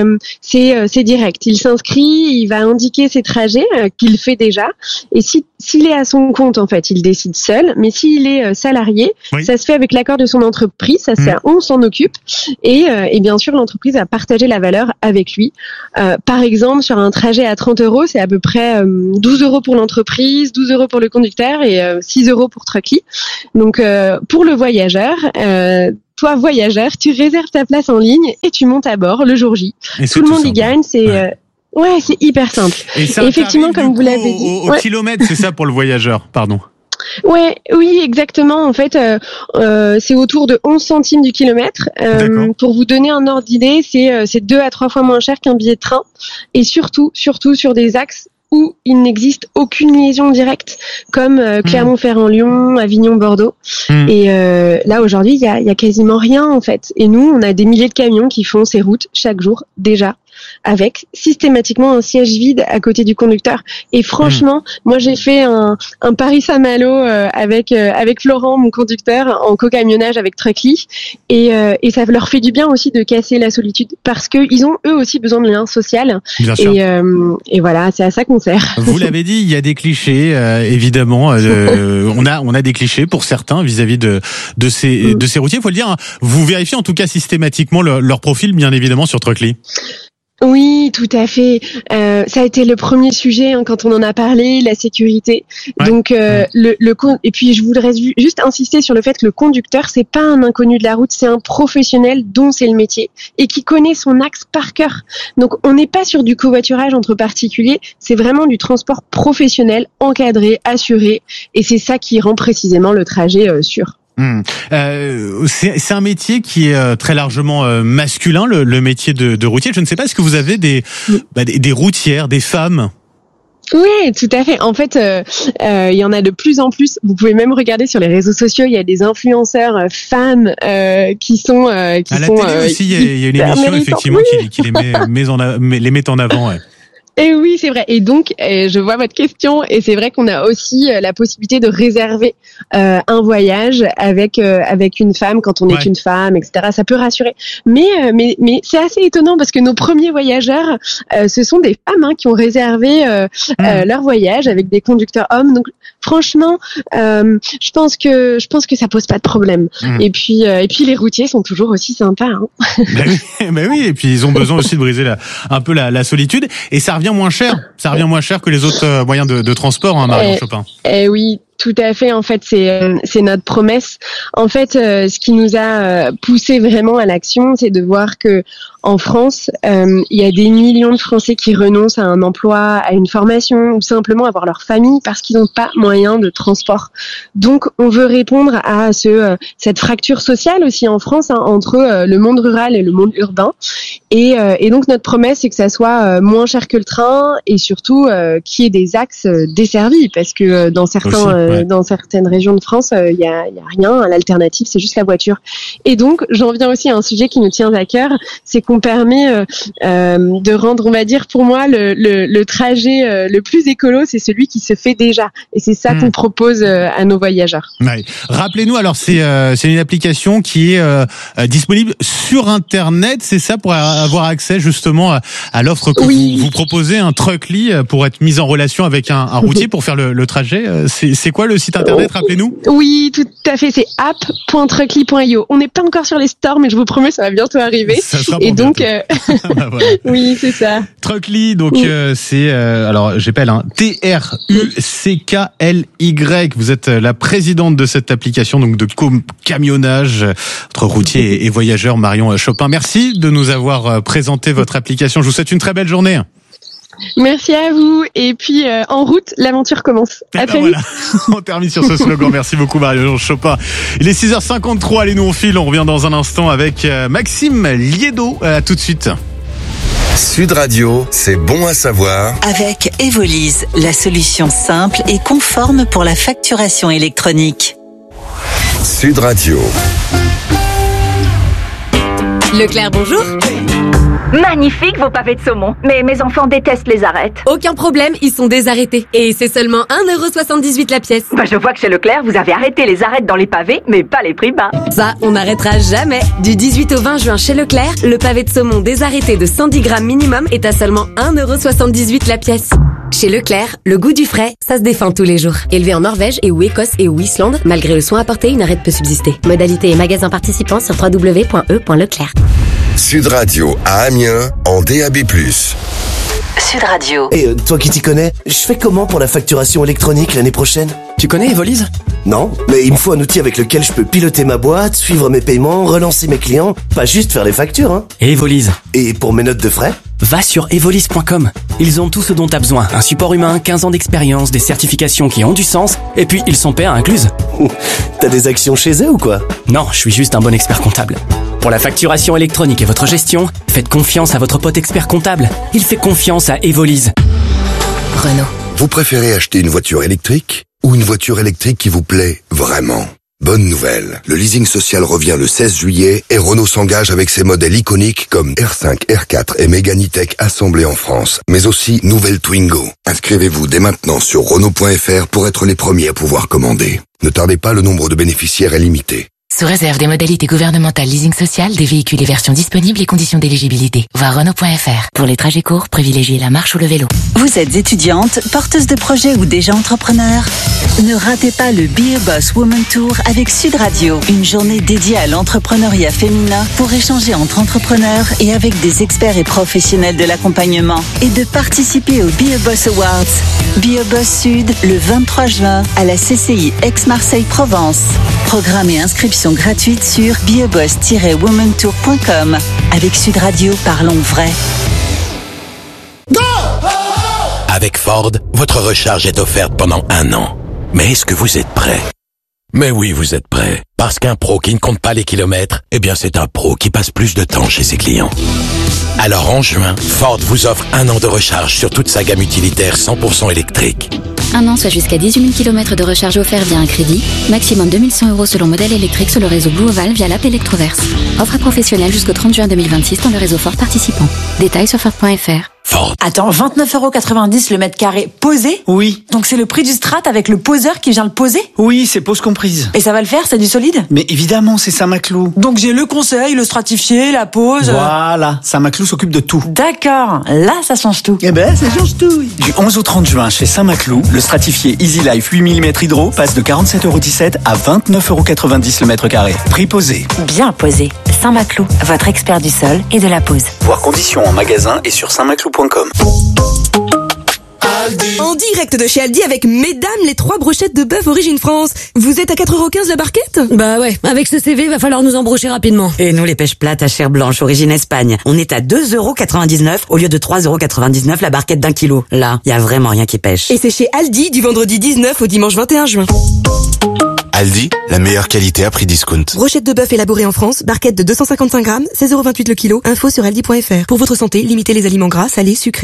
c'est direct. Il s'inscrit, il va indiquer ses trajets qu'il fait déjà, et s'il est à son compte, en fait, il décide seul. Mais s'il est salarié, ça se fait avec l'accord de son entreprise. Ça, on s'en occupe, et bien sûr l'entreprise va partager la valeur avec lui. Par exemple, sur un trajet à 30 €, c'est à peu près 12 € pour l'entreprise, 12 € pour le conducteur et 6 € pour Truckly. Donc pour le voyageur, toi voyageur, tu réserves ta place en ligne et tu montes à bord le jour J. Tout le monde y gagne, c'est hyper simple. Et ça effectivement, comme vous l'avez dit, au kilomètre, c'est ça pour le voyageur, pardon. Oui, exactement. En fait, c'est autour de 11 centimes du kilomètre. Pour vous donner un ordre d'idée, c'est 2 à 3 fois moins cher qu'un billet de train, et surtout sur des axes où il n'existe aucune liaison directe, comme Clermont-Ferrand-Lyon, Avignon-Bordeaux. Et là, aujourd'hui, il y a quasiment rien, en fait. Et nous, on a des milliers de camions qui font ces routes chaque jour, déjà, avec systématiquement un siège vide à côté du conducteur. Et franchement, moi j'ai fait un Paris-Saint-Malo avec Florent, mon conducteur, en co-camionnage avec Truckly, et ça leur fait du bien aussi de casser la solitude, parce que ils ont eux aussi besoin de lien social. Bien sûr. Et voilà, c'est à ça qu'on sert. Vous l'avez dit, il y a des clichés, évidemment. On a des clichés pour certains vis-à-vis de ces routiers. Il faut le dire. Vous vérifiez en tout cas systématiquement leur profil, bien évidemment, sur Truckly. Oui, tout à fait. Ça a été le premier sujet quand on en a parlé, la sécurité. Donc et puis je voudrais juste insister sur le fait que le conducteur, c'est pas un inconnu de la route, c'est un professionnel dont c'est le métier et qui connaît son axe par cœur. Donc on n'est pas sur du covoiturage entre particuliers, c'est vraiment du transport professionnel, encadré, assuré, et c'est ça qui rend précisément le trajet sûr. C'est un métier qui est très largement masculin, le métier de routier. Je ne sais pas, est-ce que vous avez des routières, des femmes? Oui, tout à fait. En fait, il y en a de plus en plus. Vous pouvez même regarder sur les réseaux sociaux. Il y a des influenceurs femmes qui sont à la télé aussi. Il y a une émission effectivement qui les met en avant. Ouais. Et oui, c'est vrai. Et donc, je vois votre question, et c'est vrai qu'on a aussi la possibilité de réserver un voyage avec une femme quand on est qu'une femme, etc. Ça peut rassurer. Mais c'est assez étonnant parce que nos premiers voyageurs, ce sont des femmes qui ont réservé leur voyage avec des conducteurs hommes. Donc, franchement, je pense que ça pose pas de problème. Et puis les routiers sont toujours aussi sympas. Ben oui, et puis ils ont besoin aussi de briser un peu la solitude, et ça revient moins cher que les autres moyens de transport, Marion Chopin. Oui, tout à fait. En fait, c'est notre promesse. En fait, ce qui nous a poussé vraiment à l'action, c'est de voir que en France, il y a des millions de Français qui renoncent à un emploi, à une formation, ou simplement à voir leur famille parce qu'ils n'ont pas moyen de transport. Donc, on veut répondre à cette fracture sociale aussi en France entre le monde rural et le monde urbain. Et donc, notre promesse, c'est que ça soit moins cher que le train, et surtout qu'il y ait des axes desservis, parce que dans certaines régions de France, il y a rien. L'alternative, c'est juste la voiture. Et donc, j'en viens aussi à un sujet qui nous tient à cœur, c'est qu'on permet de rendre, on va dire, pour moi, le trajet le plus écolo, c'est celui qui se fait déjà. Et c'est ça qu'on propose à nos voyageurs. Ouais. Rappelez-nous, alors c'est une application qui est disponible sur Internet, c'est ça, pour avoir accès justement à l'offre que vous proposez, un Truckly, pour être mis en relation avec un routier pour faire le trajet. C'est quoi le site Internet, rappelez-nous? Oui, tout à fait, c'est app.truckly.io. On n'est pas encore sur les stores, mais je vous promets, ça va bientôt arriver. Ça sera et donc, voilà. Oui, c'est ça. Truckly, donc c'est alors j'appelle Truckly. Vous êtes la présidente de cette application, donc de camionnage entre routiers et voyageurs. Marion Chopin, merci de nous avoir présenté votre application. Je vous souhaite une très belle journée. Merci à vous. Et puis, en route, l'aventure commence. À très vite. On termine sur ce slogan. Merci beaucoup, Marion Chopin. Il est 6h53. Allez, nous, on file. On revient dans un instant avec Maxime Liedo. À tout de suite. Sud Radio, c'est bon à savoir. Avec Evolise, la solution simple et conforme pour la facturation électronique. Sud Radio. Leclerc, bonjour. Magnifique vos pavés de saumon. Mais mes enfants détestent les arêtes. Aucun problème, ils sont désarrêtés. Et c'est seulement 1,78€ la pièce. Bah je vois que chez Leclerc, vous avez arrêté les arêtes dans les pavés, mais pas les prix bas. Ça, on n'arrêtera jamais. Du 18 au 20 juin chez Leclerc, le pavé de saumon désarrêté de 110 grammes minimum est à seulement 1,78€ la pièce. Chez Leclerc, le goût du frais, ça se défend tous les jours. Élevé en Norvège et ou Écosse et ou Islande, malgré le soin apporté, une arête peut subsister. Modalité et magasins participants sur www.e.leclerc. Sud Radio à Amiens en DAB+. Sud Radio. Et toi qui t'y connais, je fais comment pour la facturation électronique l'année prochaine? Tu connais Evolise? Non, mais il me faut un outil avec lequel je peux piloter ma boîte, suivre mes paiements, relancer mes clients, pas juste faire les factures, hein. Evolise. Et pour mes notes de frais? Va sur evolise.com. Ils ont tout ce dont t'as besoin. Un support humain, 15 ans d'expérience, des certifications qui ont du sens, et puis ils sont pairs incluses. T'as des actions chez eux ou quoi? Non, je suis juste un bon expert comptable. Pour la facturation électronique et votre gestion, faites confiance à votre pote expert comptable. Il fait confiance à Evolise. Renault. Vous préférez acheter une voiture électrique ou une voiture électrique qui vous plaît vraiment? Bonne nouvelle, le leasing social revient le 16 juillet et Renault s'engage avec ses modèles iconiques comme R5, R4 et Mégane E-Tech assemblés en France, mais aussi nouvelle Twingo. Inscrivez-vous dès maintenant sur Renault.fr pour être les premiers à pouvoir commander. Ne tardez pas, le nombre de bénéficiaires est limité. Sous réserve des modalités gouvernementales leasing social, des véhicules et versions disponibles et conditions d'éligibilité. Voir Renault.fr. Pour les trajets courts, privilégiez la marche ou le vélo. Vous êtes étudiante, porteuse de projet ou déjà entrepreneur? Ne ratez pas le Be a Boss Woman Tour avec Sud Radio. Une journée dédiée à l'entrepreneuriat féminin pour échanger entre entrepreneurs et avec des experts et professionnels de l'accompagnement. Et de participer au Be a Boss Awards. Be a Boss Sud, le 23 juin, à la CCI Aix-Marseille-Provence. Programme et inscription gratuite sur beaboss-womantour.com. Avec Sud Radio, parlons vrai. Avec Ford, votre recharge est offerte pendant 1 an. Mais est-ce que vous êtes prêt? Mais oui, vous êtes prêt. Parce qu'un pro qui ne compte pas les kilomètres, eh bien c'est un pro qui passe plus de temps chez ses clients. Alors en juin, Ford vous offre 1 an de recharge sur toute sa gamme utilitaire 100% électrique. 1 an, soit jusqu'à 18 000 km de recharge offert via un crédit. Maximum 2100 € selon modèle électrique sur le réseau Blue Oval via l'app Electroverse. Offre professionnelle jusqu'au 30 juin 2026 dans le réseau Ford participant. Détails sur Ford.fr. Ford. Attends, 29,90 € le mètre carré posé? Oui. Donc c'est le prix du strat avec le poseur qui vient le poser? Oui, c'est pose comprise. Et ça va le faire, c'est du solide? Mais évidemment, c'est Saint-Maclou. Donc j'ai le conseil, le stratifié, la pose... Voilà, Saint-Maclou s'occupe de tout. D'accord, là ça change tout. Eh ben, ça change tout. Du 11 au 30 juin chez Saint-Maclou, le stratifié Easy Life 8 mm hydro passe de 47,17 € à 29,90 € le mètre carré. Prix posé. Bien posé. Saint-Maclou, votre expert du sol et de la pose. Voir conditions en magasin et sur saintmaclou.com. En direct de chez Aldi avec mesdames les 3 brochettes de bœuf Origine France. Vous êtes à 4,15 € la barquette? Bah ouais, avec ce CV, va falloir nous embrocher rapidement. Et nous les pêches plates à chair blanche Origine Espagne. On est à 2,99 € au lieu de 3,99 € la barquette d'1 kilo. Là, y a vraiment rien qui pêche. Et c'est chez Aldi du vendredi 19 au dimanche 21 juin. Aldi, la meilleure qualité à prix discount. Brochette de bœuf élaborée en France, barquette de 255 grammes, 16,28 € le kilo. Info sur aldi.fr. Pour votre santé, limitez les aliments gras, salés, sucrés.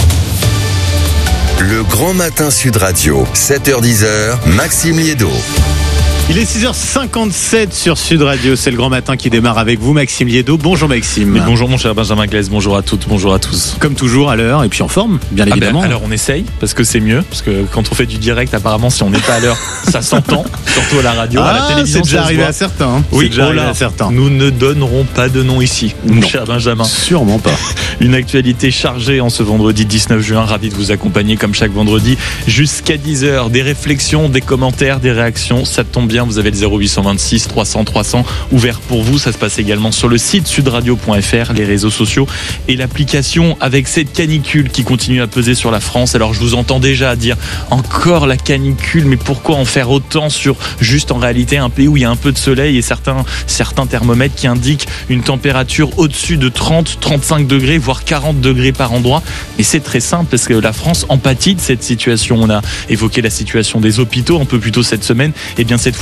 Le Grand Matin Sud Radio, 7h-10h, Maxime Liédo. Il est 6h57 sur Sud Radio, c'est le grand matin qui démarre avec vous, Maxime Liédo. Bonjour Maxime. Et bonjour mon cher Benjamin Glaise, bonjour à toutes, bonjour à tous. Comme toujours à l'heure et puis en forme, bien évidemment. Alors on essaye, parce que c'est mieux, parce que quand on fait du direct, apparemment si on n'est pas à l'heure, ça s'entend, surtout à la radio, à la télévision. C'est déjà arrivé à certains. Hein. Oui, déjà arrivé à certains. Nous ne donnerons pas de nom ici, mon cher Benjamin. Sûrement pas. Une actualité chargée en ce vendredi 19 juin, ravi de vous accompagner comme chaque vendredi jusqu'à 10h. Des réflexions, des commentaires, des réactions, ça tombe bien, vous avez le 0826 300 300 ouvert pour vous. Ça se passe également sur le site sudradio.fr, les réseaux sociaux et l'application. Avec cette canicule qui continue à peser sur la France, alors je vous entends déjà dire encore la canicule, mais pourquoi en faire autant sur juste en réalité un pays où il y a un peu de soleil et certains thermomètres qui indiquent une température au-dessus de 30-35 degrés, voire 40 degrés par endroit. Et c'est très simple parce que la France en pâtit de cette situation. On a évoqué la situation des hôpitaux un peu plus tôt cette semaine. Et bien cette fois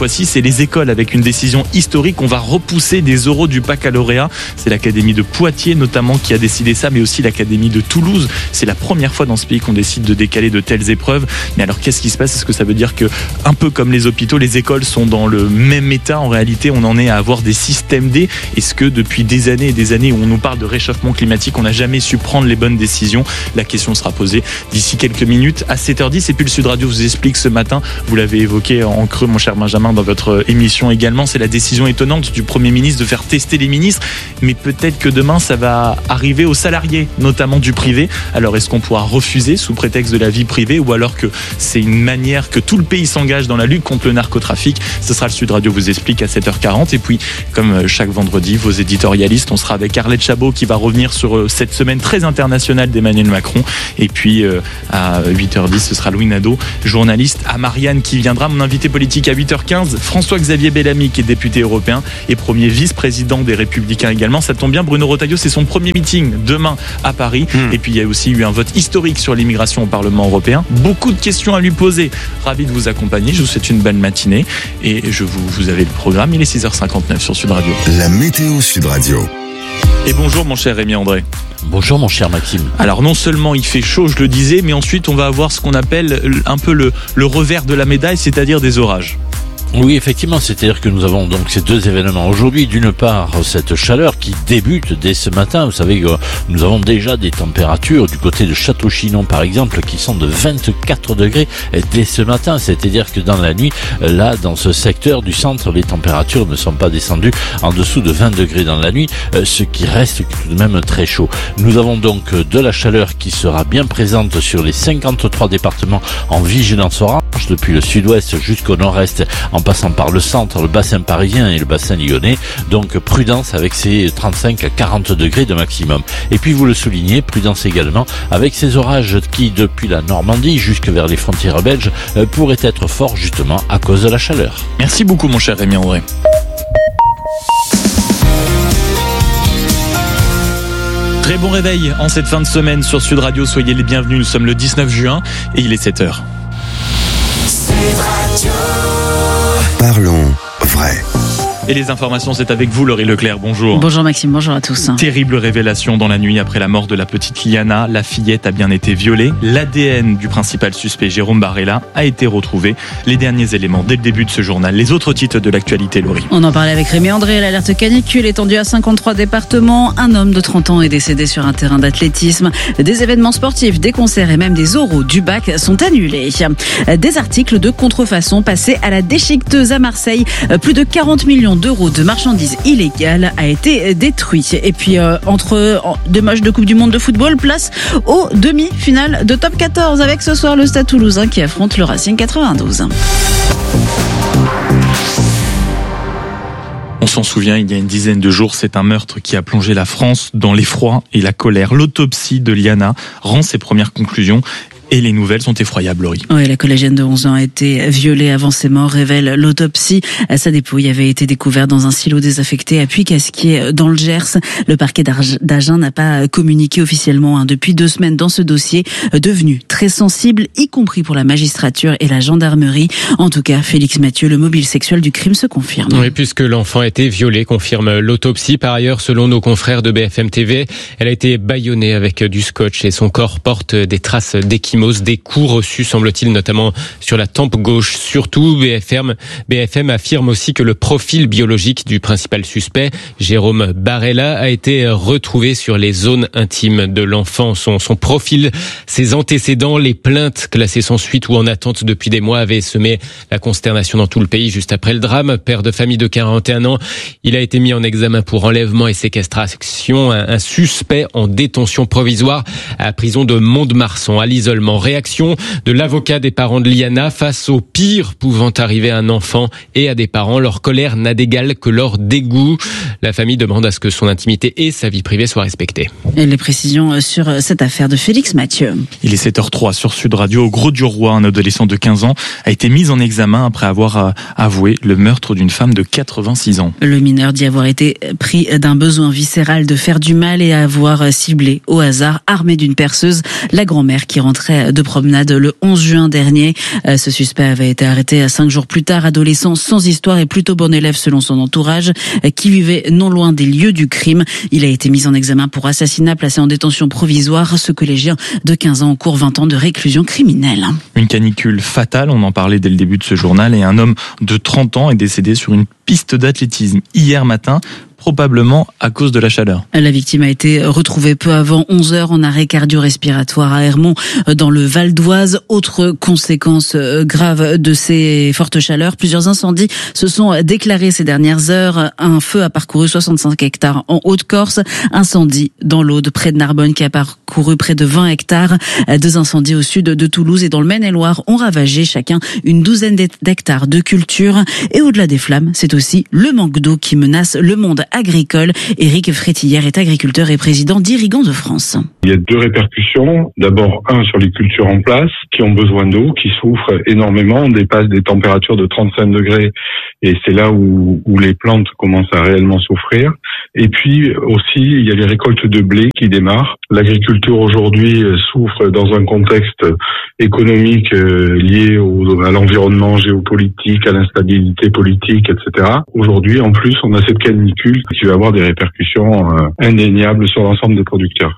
fois-ci, c'est les écoles avec une décision historique. On va repousser des oraux du baccalauréat. C'est l'académie de Poitiers notamment qui a décidé ça, mais aussi l'académie de Toulouse. C'est la première fois dans ce pays qu'on décide de décaler de telles épreuves. Mais alors qu'est-ce qui se passe? Est-ce que ça veut dire que, un peu comme les hôpitaux, les écoles sont dans le même état? En réalité, on en est à avoir des systèmes D. Est-ce que depuis des années et des années où on nous parle de réchauffement climatique, on n'a jamais su prendre les bonnes décisions? La question sera posée d'ici quelques minutes à 7h10. Et puis le Sud Radio vous explique ce matin, vous l'avez évoqué en creux, mon cher Benjamin, dans votre émission également, c'est la décision étonnante du Premier ministre de faire tester les ministres. Mais peut-être que demain, ça va arriver aux salariés, notamment du privé. Alors est-ce qu'on pourra refuser sous prétexte de la vie privée, ou alors que c'est une manière que tout le pays s'engage dans la lutte contre le narcotrafic? Ce sera le Sud Radio vous explique à 7h40. Et puis, comme chaque vendredi, vos éditorialistes, on sera avec Arlette Chabot qui va revenir sur cette semaine très internationale d'Emmanuel Macron. Et puis à 8h10, ce sera Louis Nadeau, journaliste, à Marianne qui viendra. Mon invité politique à 8h15, François-Xavier Bellamy qui est député européen et premier vice-président des Républicains également. Ça tombe bien, Bruno Retailleau, c'est son premier meeting demain à Paris. Et puis il y a aussi eu un vote historique sur l'immigration au Parlement européen. Beaucoup de questions à lui poser. Ravi de vous accompagner. Je vous souhaite une belle matinée et vous avez le programme. Il est 6h59 sur Sud Radio. La météo Sud Radio. Et bonjour mon cher Rémi André. Bonjour mon cher Maxime. Alors non seulement il fait chaud, je le disais, mais ensuite on va avoir ce qu'on appelle un peu le revers de la médaille, c'est-à-dire des orages. Oui, effectivement, c'est-à-dire que nous avons donc ces deux événements aujourd'hui. D'une part, cette chaleur qui débute dès ce matin. Vous savez que nous avons déjà des températures du côté de Château-Chinon, par exemple, qui sont de 24 degrés dès ce matin. C'est-à-dire que dans la nuit, là, dans ce secteur du centre, les températures ne sont pas descendues en dessous de 20 degrés dans la nuit, ce qui reste tout de même très chaud. Nous avons donc de la chaleur qui sera bien présente sur les 53 départements en vigilance orange, depuis le sud-ouest jusqu'au nord-est, en passant par le centre, le bassin parisien et le bassin lyonnais. Donc prudence avec ces 35 à 40 degrés de maximum. Et puis vous le soulignez, prudence également avec ces orages qui, depuis la Normandie jusque vers les frontières belges, pourraient être forts justement à cause de la chaleur. Merci beaucoup mon cher Rémi André. Très bon réveil en cette fin de semaine sur Sud Radio. Soyez les bienvenus. Nous sommes le 19 juin et il est 7h. Parlons vrai. Et les informations, c'est avec vous, Laurie Leclerc. Bonjour. Bonjour Maxime, bonjour à tous. Terrible révélation dans la nuit après la mort de la petite Liana. La fillette a bien été violée. L'ADN du principal suspect, Jérôme Barella, a été retrouvé. Les derniers éléments dès le début de ce journal. Les autres titres de l'actualité, Laurie. On en parlait avec Rémi André. L'alerte canicule étendue à 53 départements. Un homme de 30 ans est décédé sur un terrain d'athlétisme. Des événements sportifs, des concerts et même des oraux du bac sont annulés. Des articles de contrefaçon passés à la déchiqueteuse à Marseille. Plus de 40 millions d'euros de marchandises illégales a été détruit. Et puis entre deux matchs de Coupe du Monde de football, place aux demi-finales de Top 14 avec ce soir le Stade Toulousain qui affronte le Racing 92. On s'en souvient, il y a une dizaine de jours, c'est un meurtre qui a plongé la France dans l'effroi et la colère. L'autopsie de Liana rend ses premières conclusions. Et les nouvelles sont effroyables, Laurie. Oui, la collégienne de 11 ans a été violée avant ses morts, révèle l'autopsie. Sa dépouille avait été découverte dans un silo désaffecté à Puy-Casquier dans le Gers. Le parquet d'Agen n'a pas communiqué officiellement depuis 2 semaines dans ce dossier, devenu très sensible, y compris pour la magistrature et la gendarmerie. En tout cas, Félix Mathieu, le mobile sexuel du crime se confirme. Oui, puisque l'enfant a été violé, confirme l'autopsie. Par ailleurs, selon nos confrères de BFM TV, elle a été bâillonnée avec du scotch et son corps porte des traces d'échymose. Des coups reçus, semble-t-il, notamment sur la tempe gauche. Surtout, BFM affirme aussi que le profil biologique du principal suspect, Jérôme Barella, a été retrouvé sur les zones intimes de l'enfant. Son profil, ses antécédents, les plaintes classées sans suite ou en attente depuis des mois avaient semé la consternation dans tout le pays juste après le drame. Père de famille de 41 ans, il a été mis en examen pour enlèvement et séquestration. Un suspect en détention provisoire à la prison de Mont-de-Marsan, à l'isolement. Réaction de l'avocat des parents de Liana face au pire pouvant arriver à un enfant et à des parents. Leur colère n'a d'égal que leur dégoût. La famille demande à ce que son intimité et sa vie privée soient respectées. Et les précisions sur cette affaire de Félix Mathieu. Il est 7h03 sur Sud Radio. Au Grau-du-Roi, un adolescent de 15 ans a été mis en examen après avoir avoué le meurtre d'une femme de 86 ans. Le mineur dit avoir été pris d'un besoin viscéral de faire du mal et avoir ciblé au hasard, armé d'une perceuse, la grand-mère qui rentrait intérêt de promenade le 11 juin dernier. Ce suspect avait été arrêté 5 jours plus tard, adolescent sans histoire et plutôt bon élève selon son entourage, qui vivait non loin des lieux du crime. Il a été mis en examen pour assassinat, placé en détention provisoire. Ce collégien de 15 ans encourt 20 ans de réclusion criminelle. Une canicule fatale, on en parlait dès le début de ce journal, et un homme de 30 ans est décédé sur une piste d'athlétisme hier matin, probablement à cause de la chaleur. La victime a été retrouvée peu avant 11h en arrêt cardio-respiratoire à Hermont, dans le Val d'Oise. Autre conséquence grave de ces fortes chaleurs, plusieurs incendies se sont déclarés ces dernières heures. Un feu a parcouru 65 hectares en Haute-Corse, incendie dans l'Aude près de Narbonne qui a parcouru près de 20 hectares. 2 incendies au sud de Toulouse et dans le Maine-et-Loire ont ravagé chacun une douzaine d'hectares de culture. Et au-delà des flammes, c'est aussi le manque d'eau qui menace le monde agricole. Éric Frétillère est agriculteur et président d'Irrigants de France. Il y a 2 répercussions. D'abord, sur les cultures en place qui ont besoin d'eau, qui souffrent énormément. On dépasse des températures de 35 degrés et c'est là où les plantes commencent à réellement souffrir. Et puis aussi, il y a les récoltes de blé qui démarrent. L'agriculture aujourd'hui souffre dans un contexte économique lié à l'environnement géopolitique, à l'instabilité politique, etc. Aujourd'hui, en plus, on a cette canicule qui va avoir des répercussions indéniables sur l'ensemble des producteurs.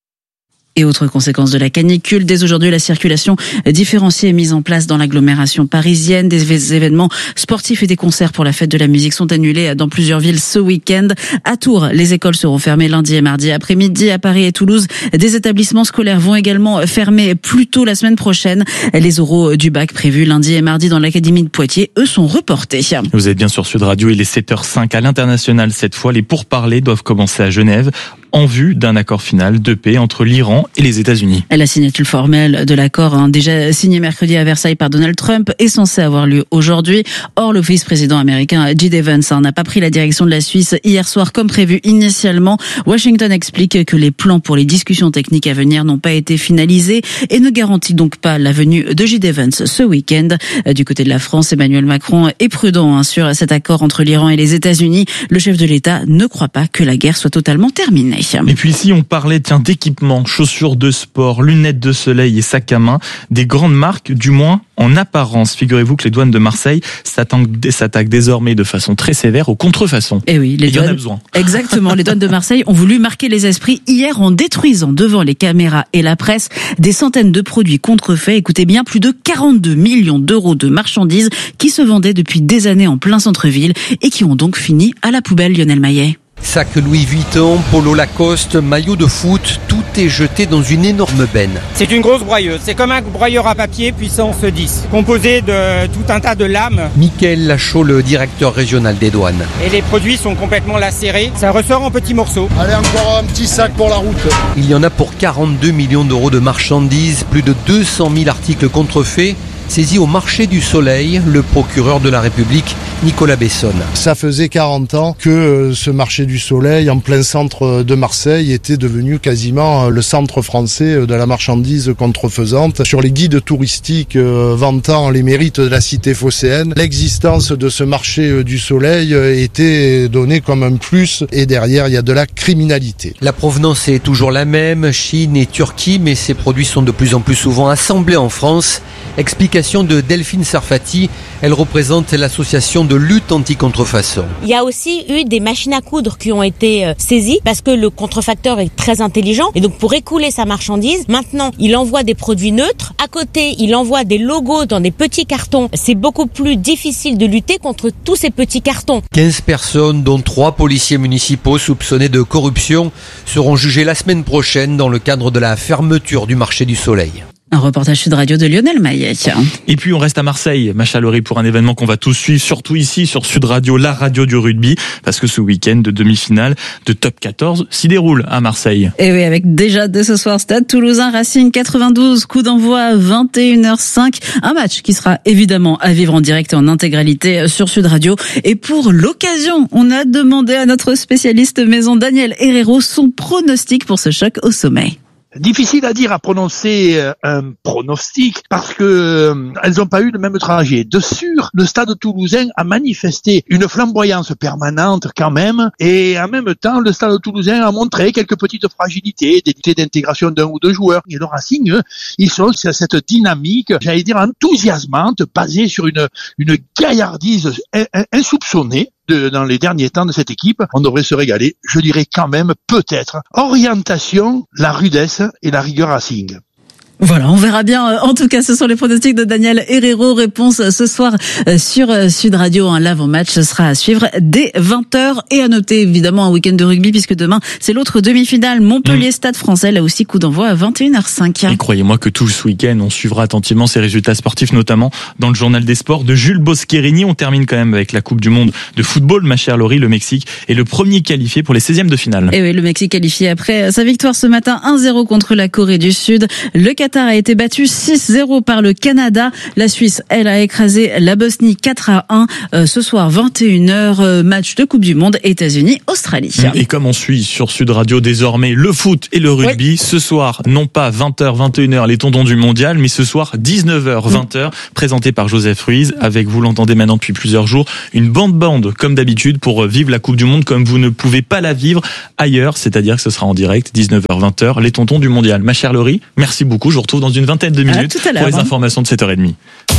Et autre conséquence de la canicule, dès aujourd'hui, la circulation différenciée est mise en place dans l'agglomération parisienne. Des événements sportifs et des concerts pour la fête de la musique sont annulés dans plusieurs villes ce week-end. À Tours, les écoles seront fermées lundi et mardi après-midi. À Paris et Toulouse, des établissements scolaires vont également fermer plus tôt la semaine prochaine. Les oraux du bac prévus lundi et mardi dans l'académie de Poitiers, eux, sont reportés. Vous êtes bien sur Sud Radio, il est 7h05 à l'international cette fois. Les pourparlers doivent commencer à Genève en vue d'un accord final de paix entre l'Iran et les États-Unis. La signature formelle de l'accord, déjà signé mercredi à Versailles par Donald Trump, est censée avoir lieu aujourd'hui. Or, le vice-président américain J.D. Vance n'a pas pris la direction de la Suisse hier soir comme prévu initialement. Washington explique que les plans pour les discussions techniques à venir n'ont pas été finalisés et ne garantit donc pas la venue de J.D. Vance ce week-end. Du côté de la France, Emmanuel Macron est prudent sur cet accord entre l'Iran et les États-Unis. Le chef de l'État ne croit pas que la guerre soit totalement terminée. Et puis ici, on parlait d'équipements, chaussures de sport, lunettes de soleil et sacs à main, des grandes marques, du moins en apparence. Figurez-vous que les douanes de Marseille s'attaquent désormais de façon très sévère aux contrefaçons. Et oui, il y en a besoin. Exactement, les douanes de Marseille ont voulu marquer les esprits hier en détruisant devant les caméras et la presse des centaines de produits contrefaits. Écoutez bien, plus de 42 millions d'euros de marchandises qui se vendaient depuis des années en plein centre-ville et qui ont donc fini à la poubelle, Lionel Maillet. Sac Louis Vuitton, polo Lacoste, maillot de foot, tout est jeté dans une énorme benne. C'est une grosse broyeuse, c'est comme un broyeur à papier puissance 10, composé de tout un tas de lames. Mickaël Lachaud, le directeur régional des douanes. Et les produits sont complètement lacérés, ça ressort en petits morceaux. Allez, encore un petit sac pour la route. Il y en a pour 42 millions d'euros de marchandises, plus de 200 000 articles contrefaits. Saisi au marché du Soleil, le procureur de la République, Nicolas Bessonne. Ça faisait 40 ans que ce marché du Soleil, en plein centre de Marseille, était devenu quasiment le centre français de la marchandise contrefaisante. Sur les guides touristiques vantant les mérites de la cité phocéenne, l'existence de ce marché du Soleil était donnée comme un plus et derrière, il y a de la criminalité. La provenance est toujours la même, Chine et Turquie, mais ces produits sont de plus en plus souvent assemblés en France. Explication de Delphine Sarfati, elle représente l'association de lutte anti-contrefaçon. Il y a aussi eu des machines à coudre qui ont été saisies parce que le contrefacteur est très intelligent et donc pour écouler sa marchandise, maintenant il envoie des produits neutres, à côté il envoie des logos dans des petits cartons. C'est beaucoup plus difficile de lutter contre tous ces petits cartons. 15 personnes, dont 3 policiers municipaux soupçonnés de corruption, seront jugés la semaine prochaine dans le cadre de la fermeture du marché du Soleil. Un reportage Sud Radio de Lionel Maillet. Et puis on reste à Marseille, Macha Lori, pour un événement qu'on va tous suivre, surtout ici sur Sud Radio, la radio du rugby, parce que ce week-end de demi-finale de Top 14 s'y déroule à Marseille. Et oui, avec déjà dès ce soir Stade Toulousain Racing 92, coup d'envoi à 21h05, un match qui sera évidemment à vivre en direct et en intégralité sur Sud Radio. Et pour l'occasion, on a demandé à notre spécialiste maison Daniel Herrero son pronostic pour ce choc au sommet. Difficile à dire, à prononcer un pronostic parce que elles n'ont pas eu le même trajet. De sûr, le Stade toulousain a manifesté une flamboyance permanente quand même, et en même temps, le Stade toulousain a montré quelques petites fragilités, des difficultés d'intégration d'un ou deux joueurs. Et le Racing, ils sont sur cette dynamique, j'allais dire enthousiasmante, basée sur une gaillardise insoupçonnée. Dans les derniers temps de cette équipe, on devrait se régaler. Je dirais quand même, peut-être, orientation, la rudesse et la rigueur Racing. Voilà, on verra bien. En tout cas, ce sont les pronostics de Daniel Herrero. Réponse ce soir sur Sud Radio. L'avant-match sera à suivre dès 20h. Et à noter, évidemment, un week-end de rugby, puisque demain, c'est l'autre demi-finale. Montpellier-Stade Français, là aussi, coup d'envoi à 21h05. Et croyez-moi que tout ce week-end, on suivra attentivement ces résultats sportifs, notamment dans le journal des sports de Jules Boscherini. On termine quand même avec la Coupe du Monde de football. Ma chère Laurie, le Mexique est le premier qualifié pour les 16e de finale. Et oui, le Mexique qualifié après sa victoire ce matin 1-0 contre la Corée du Sud. Le Qatar a été battu 6-0 par le Canada. La Suisse, elle, a écrasé la Bosnie 4-1. Ce soir, 21h, match de Coupe du Monde, États-Unis-Australie. Et comme on suit sur Sud Radio désormais le foot et le rugby, ce soir, non pas 20h, 21h, les tendons du mondial, mais ce soir, 19h, 20h, présenté par Joseph Ruiz, avec, vous l'entendez maintenant depuis plusieurs jours, une bande, comme d'habitude, pour vivre la Coupe du Monde comme vous ne pouvez pas la vivre ailleurs, c'est-à-dire que ce sera en direct, 19h, 20h, les tendons du mondial. Ma chère Laurie, merci beaucoup. Je vous retrouve dans une vingtaine de minutes pour les informations de 7h30.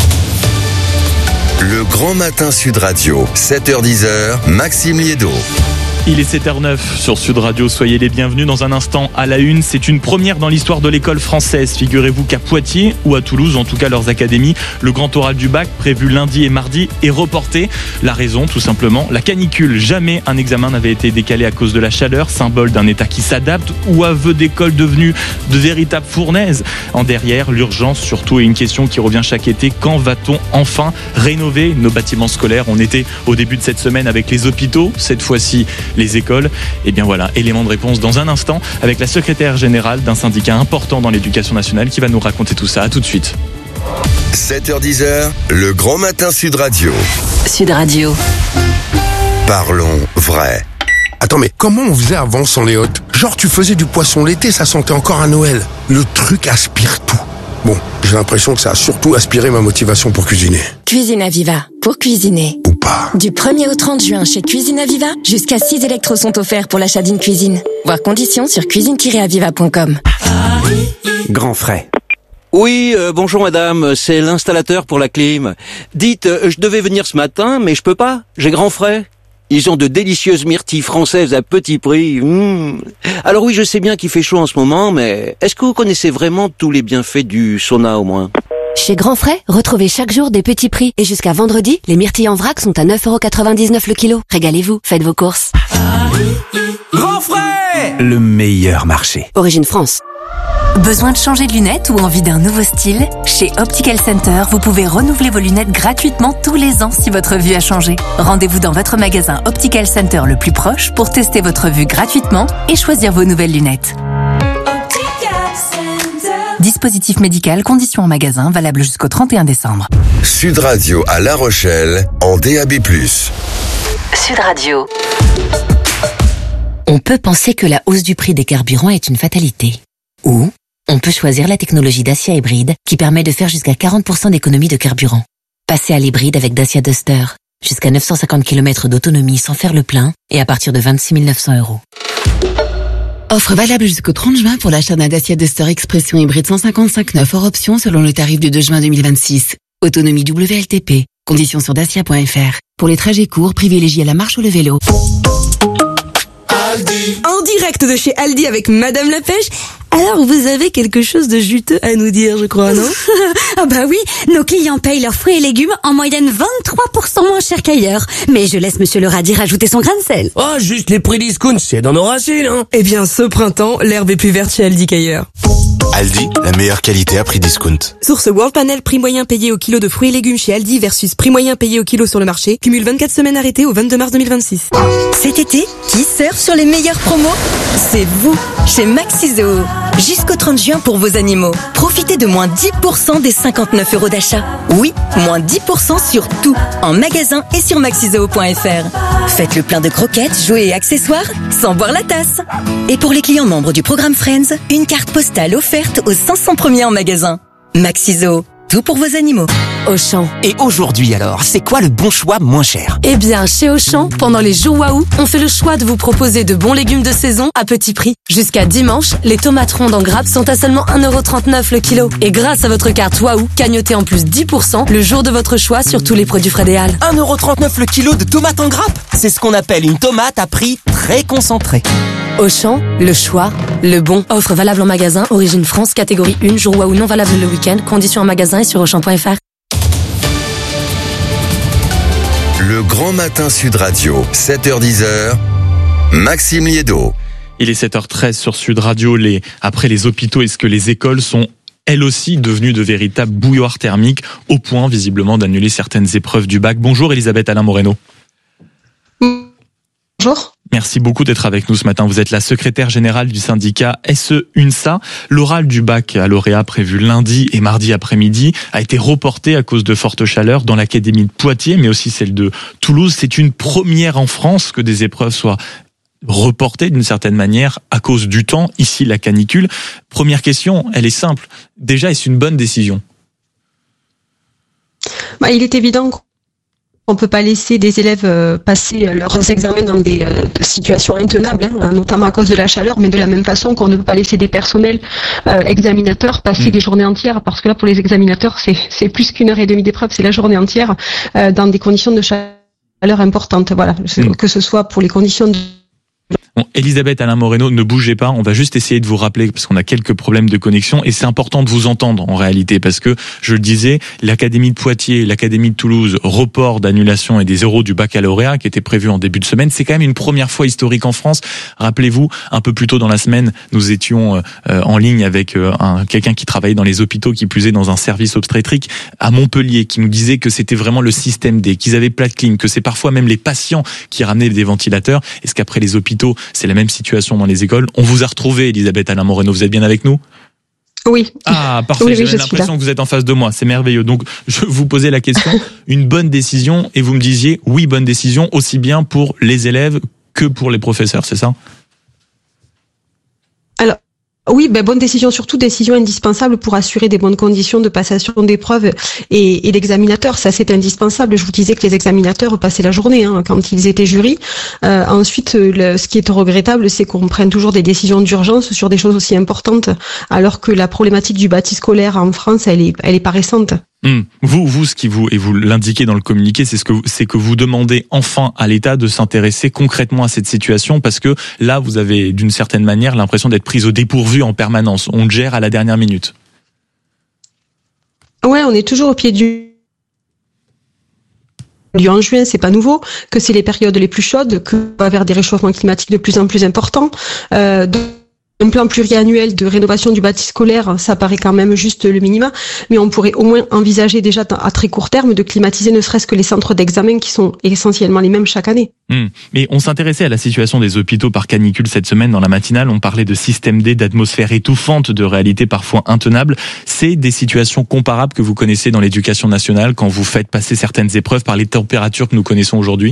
Le Grand Matin Sud Radio, 7h-10h, Maxime Liédo. Il est 7h09 sur Sud Radio, soyez les bienvenus. Dans un instant, à la une, c'est une première dans l'histoire de l'école française. Figurez-vous qu'à Poitiers ou à Toulouse, en tout cas leurs académies, le grand oral du bac prévu lundi et mardi est reporté. La raison, tout simplement, la canicule. Jamais un examen n'avait été décalé à cause de la chaleur, symbole d'un État qui s'adapte, ou aveu d'école devenue de véritables fournaises. En derrière, l'urgence surtout est une question qui revient chaque été. Quand va-t-on enfin rénover nos bâtiments scolaires? On était au début de cette semaine avec les hôpitaux, cette fois-ci les écoles. Et bien voilà, élément de réponse dans un instant avec la secrétaire générale d'un syndicat important dans l'éducation nationale qui va nous raconter tout ça. À tout de suite. 7h-10h, le Grand Matin Sud Radio. Sud Radio. Parlons vrai. Attends, mais comment on faisait avant sans les hôtes? Genre tu faisais du poisson l'été, ça sentait encore à Noël. Le truc aspire tout. Bon, j'ai l'impression que ça a surtout aspiré ma motivation pour cuisiner. Cuisine Aviva, pour cuisiner. Ou pas. Du 1er au 30 juin chez Cuisine Aviva, jusqu'à 6 électros sont offerts pour l'achat d'une cuisine. Voir conditions sur cuisine-aviva.com. Grand frais. Oui, bonjour madame, c'est l'installateur pour la clim. Dites, je devais venir ce matin, mais je peux pas, j'ai grand frais. Ils ont de délicieuses myrtilles françaises à petit prix. Alors oui, je sais bien qu'il fait chaud en ce moment, mais est-ce que vous connaissez vraiment tous les bienfaits du sauna au moins? Chez Grand Frais, retrouvez chaque jour des petits prix. Et jusqu'à vendredi, les myrtilles en vrac sont à 9,99€ le kilo. Régalez-vous, faites vos courses. Grand Frais, le meilleur marché. Origine France. Besoin de changer de lunettes ou envie d'un nouveau style? Chez Optical Center, vous pouvez renouveler vos lunettes gratuitement tous les ans si votre vue a changé. Rendez-vous dans votre magasin Optical Center le plus proche pour tester votre vue gratuitement et choisir vos nouvelles lunettes. Dispositif médical, conditions en magasin, valable jusqu'au 31 décembre. Sud Radio à La Rochelle, en DAB+. Sud Radio. On peut penser que la hausse du prix des carburants est une fatalité. Ou on peut choisir la technologie Dacia hybride qui permet de faire jusqu'à 40% d'économie de carburant. Passez à l'hybride avec Dacia Duster. Jusqu'à 950 km d'autonomie sans faire le plein et à partir de 26 900 €. Offre valable jusqu'au 30 juin pour l'achat d'un Dacia Duster Expression hybride 155/9 hors option selon le tarif du 2 juin 2026. Autonomie WLTP. Conditions sur dacia.fr. Pour les trajets courts, privilégiez la marche ou le vélo. Aldi. En direct de chez Aldi avec Madame la Pêche. Alors, vous avez quelque chose de juteux à nous dire, je crois, non? Ah bah oui, nos clients payent leurs fruits et légumes en moyenne 23% moins cher qu'ailleurs. Mais je laisse Monsieur le radis rajouter son grain de sel. Oh, juste les prix discount, c'est dans nos racines, hein. Eh bien, ce printemps, l'herbe est plus verte chez Aldi qu'ailleurs. Aldi, la meilleure qualité à prix discount. Source World Panel, prix moyen payé au kilo de fruits et légumes chez Aldi versus prix moyen payé au kilo sur le marché. Cumule 24 semaines arrêtées au 22 mars 2026. Cet été, qui surfe sur les meilleures promos? C'est vous, chez Maxiso. Jusqu'au 30 juin pour vos animaux. Profitez de moins 10% des 59 € d'achat. Oui, moins 10% sur tout, en magasin et sur maxizoo.fr. Faites le plein de croquettes, jouets et accessoires sans boire la tasse. Et pour les clients membres du programme Friends, une carte postale offerte aux 500 premiers en magasin. Maxizoo, tout pour vos animaux. Auchan. Et aujourd'hui alors, c'est quoi le bon choix moins cher? Eh bien, chez Auchan, pendant les jours Waouh, on fait le choix de vous proposer de bons légumes de saison à petit prix. Jusqu'à dimanche, les tomates rondes en grappe sont à seulement 1,39 € le kilo. Et grâce à votre carte Waouh, cagnotez en plus 10% le jour de votre choix sur tous les produits Fred et Al. 1,39 € le kilo de tomates en grappe. C'est ce qu'on appelle une tomate à prix très concentré. Auchan, le choix, le bon. Offre valable en magasin, origine France, catégorie 1, jour Waouh non valable le week-end. Conditions en magasin et sur Auchan.fr. Le Grand Matin Sud Radio, 7h-10h, Maxime Liédo. Il est 7h13 sur Sud Radio. Après les hôpitaux, est-ce que les écoles sont elles aussi devenues de véritables bouilloires thermiques, au point visiblement d'annuler certaines épreuves du bac? Bonjour Elisabeth Alain Moreno. Bonjour. Merci beaucoup d'être avec nous ce matin. Vous êtes la secrétaire générale du syndicat SE-UNSA. L'oral du baccalauréat prévu lundi et mardi après-midi a été reporté à cause de fortes chaleurs dans l'académie de Poitiers, mais aussi celle de Toulouse. C'est une première en France que des épreuves soient reportées d'une certaine manière à cause du temps, ici la canicule. Première question, elle est simple. Déjà, est-ce une bonne décision? Il est évident qu'on ne peut pas laisser des élèves passer leurs examens dans des situations intenables, notamment à cause de la chaleur, mais de la même façon qu'on ne peut pas laisser des personnels examinateurs passer des journées entières, parce que là, pour les examinateurs, c'est plus qu'1 heure et demie d'épreuve, c'est la journée entière, dans des conditions de chaleur importantes. Voilà, que ce soit pour les conditions de... Bon, Elisabeth Alain Moreno, ne bougez pas, on va juste essayer de vous rappeler parce qu'on a quelques problèmes de connexion et c'est important de vous entendre en réalité parce que, je le disais, l'Académie de Poitiers, l'Académie de Toulouse, report d'annulation et des euros du baccalauréat qui était prévu en début de semaine, c'est quand même une première fois historique en France. Rappelez-vous, un peu plus tôt dans la semaine, nous étions en ligne avec quelqu'un qui travaillait dans les hôpitaux, qui plus est dans un service obstétrique à Montpellier, qui nous disait que c'était vraiment le système D, qu'ils avaient pas de clim, que c'est parfois même les patients qui ramenaient des ventilateurs. Est-ce qu'après les hôpitaux, c'est la même situation dans les écoles? On vous a retrouvé, Elisabeth Alain Moreno, vous êtes bien avec nous? Oui. Ah, parfait, oui, j'avais l'impression que vous êtes en face de moi, c'est merveilleux. Donc, je vous posais la question, une bonne décision, et vous me disiez, oui, bonne décision, aussi bien pour les élèves que pour les professeurs, c'est ça? Alors, oui, bonne décision, surtout décision indispensable pour assurer des bonnes conditions de passation d'épreuves et l'examinateur. Ça, c'est indispensable. Je vous disais que les examinateurs passaient la journée quand ils étaient jurys. Ensuite, ce qui est regrettable, c'est qu'on prenne toujours des décisions d'urgence sur des choses aussi importantes, alors que la problématique du bâti scolaire en France, elle est pas récente. Vous, ce qui vous, et vous l'indiquez dans le communiqué, c'est que vous demandez enfin à l'État de s'intéresser concrètement à cette situation, parce que là, vous avez d'une certaine manière l'impression d'être prise au dépourvu en permanence. On gère à la dernière minute. Ouais, on est toujours au pied du en juin, c'est pas nouveau, que c'est les périodes les plus chaudes, que va vers des réchauffements climatiques de plus en plus importants. Un plan pluriannuel de rénovation du bâti scolaire, ça paraît quand même juste le minimum, mais on pourrait au moins envisager déjà à très court terme de climatiser ne serait-ce que les centres d'examen qui sont essentiellement les mêmes chaque année. Mais on s'intéressait à la situation des hôpitaux par canicule cette semaine dans la matinale, on parlait de système D, d'atmosphère étouffante, de réalité parfois intenable. C'est des situations comparables que vous connaissez dans l'éducation nationale quand vous faites passer certaines épreuves par les températures que nous connaissons aujourd'hui?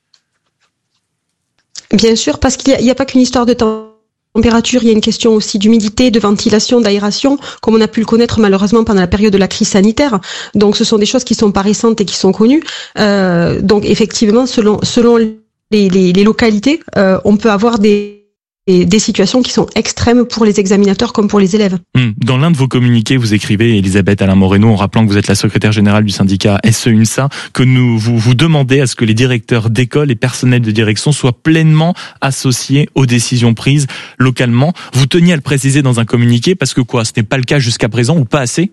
Bien sûr, parce qu'il n'y a pas qu'une histoire de température, il y a une question aussi d'humidité, de ventilation, d'aération, comme on a pu le connaître malheureusement pendant la période de la crise sanitaire. Donc ce sont des choses qui sont pas récentes et qui sont connues. Donc effectivement, selon les localités, on peut avoir des situations qui sont extrêmes pour les examinateurs comme pour les élèves. Dans l'un de vos communiqués, vous écrivez, Elisabeth Alain Moreno, en rappelant que vous êtes la secrétaire générale du syndicat SE-UNSA, que vous demandez à ce que les directeurs d'école et personnels de direction soient pleinement associés aux décisions prises localement. Vous teniez à le préciser dans un communiqué, parce que ce n'est pas le cas jusqu'à présent ou pas assez?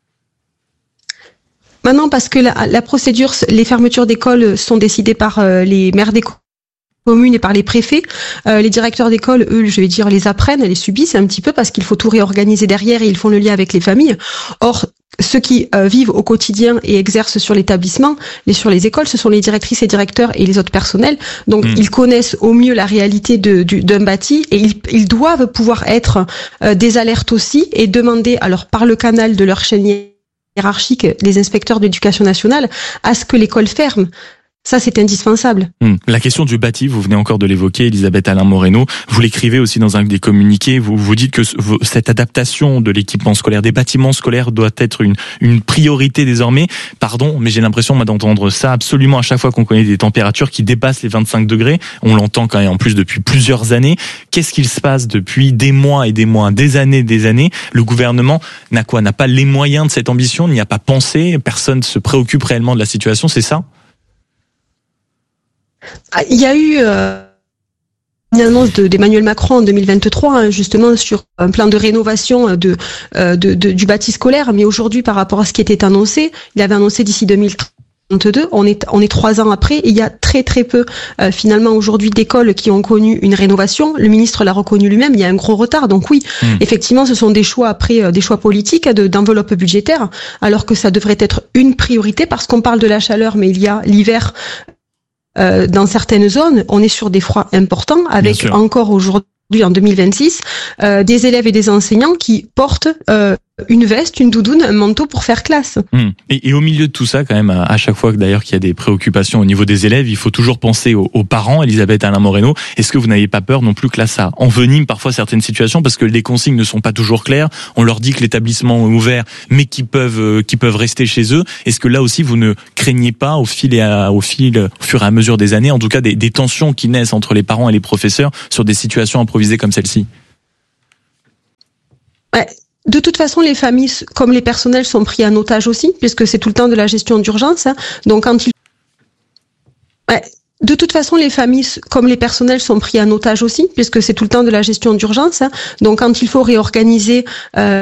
Non, parce que la procédure, les fermetures d'écoles sont décidées par les maires d'école communes et par les préfets. Les directeurs d'école, eux, je vais dire, les apprennent, les subissent un petit peu parce qu'il faut tout réorganiser derrière et ils font le lien avec les familles. Or, ceux qui vivent au quotidien et exercent sur l'établissement et sur les écoles, ce sont les directrices et directeurs et les autres personnels. Donc ils connaissent au mieux la réalité d'un bâti et ils doivent pouvoir être des alertes aussi et demander alors par le canal de leur chaîne hiérarchique, les inspecteurs d'éducation nationale, à ce que l'école ferme. Ça, c'est indispensable. La question du bâti, vous venez encore de l'évoquer, Elisabeth Alain Moreno. Vous l'écrivez aussi dans un des communiqués. Vous dites que cette adaptation de l'équipement scolaire, des bâtiments scolaires, doit être une priorité désormais. Pardon, mais j'ai l'impression, moi, d'entendre ça absolument à chaque fois qu'on connaît des températures qui dépassent les 25 degrés. On l'entend quand même en plus depuis plusieurs années. Qu'est-ce qu'il se passe depuis des mois et des mois, des années? Le gouvernement n'a pas les moyens de cette ambition, n'y a pas pensé. Personne se préoccupe réellement de la situation, c'est ça? Il y a eu une annonce d'Emmanuel Macron en 2023, justement sur un plan de rénovation du bâti scolaire. Mais aujourd'hui, par rapport à ce qui était annoncé, il avait annoncé d'ici 2032. On est 3 ans après. Et il y a très très peu finalement aujourd'hui d'écoles qui ont connu une rénovation. Le ministre l'a reconnu lui-même. Il y a un gros retard. Donc oui, effectivement, ce sont des choix après, des choix politiques d'enveloppe budgétaire, alors que ça devrait être une priorité parce qu'on parle de la chaleur, mais il y a l'hiver. Dans certaines zones, on est sur des froids importants, avec encore aujourd'hui, en 2026, des élèves et des enseignants qui portent une veste, une doudoune, un manteau pour faire classe. Et au milieu de tout ça, quand même, à chaque fois d'ailleurs qu'il y a des préoccupations au niveau des élèves, il faut toujours penser aux parents. Elisabeth Alain Moreno, est-ce que vous n'avez pas peur non plus que là ça envenime parfois certaines situations parce que les consignes ne sont pas toujours claires? On leur dit que l'établissement est ouvert, mais qu'ils peuvent rester chez eux. Est-ce que là aussi vous ne craignez pas au fur et à mesure des années, en tout cas des tensions qui naissent entre les parents et les professeurs sur des situations improvisées comme celle-ci? Ouais. De toute façon, les familles, comme les personnels, sont pris en otage aussi, puisque c'est tout le temps de la gestion d'urgence. Donc, de toute façon, les familles, comme les personnels, sont pris en otage aussi, puisque c'est tout le temps de la gestion d'urgence. Donc, quand il faut réorganiser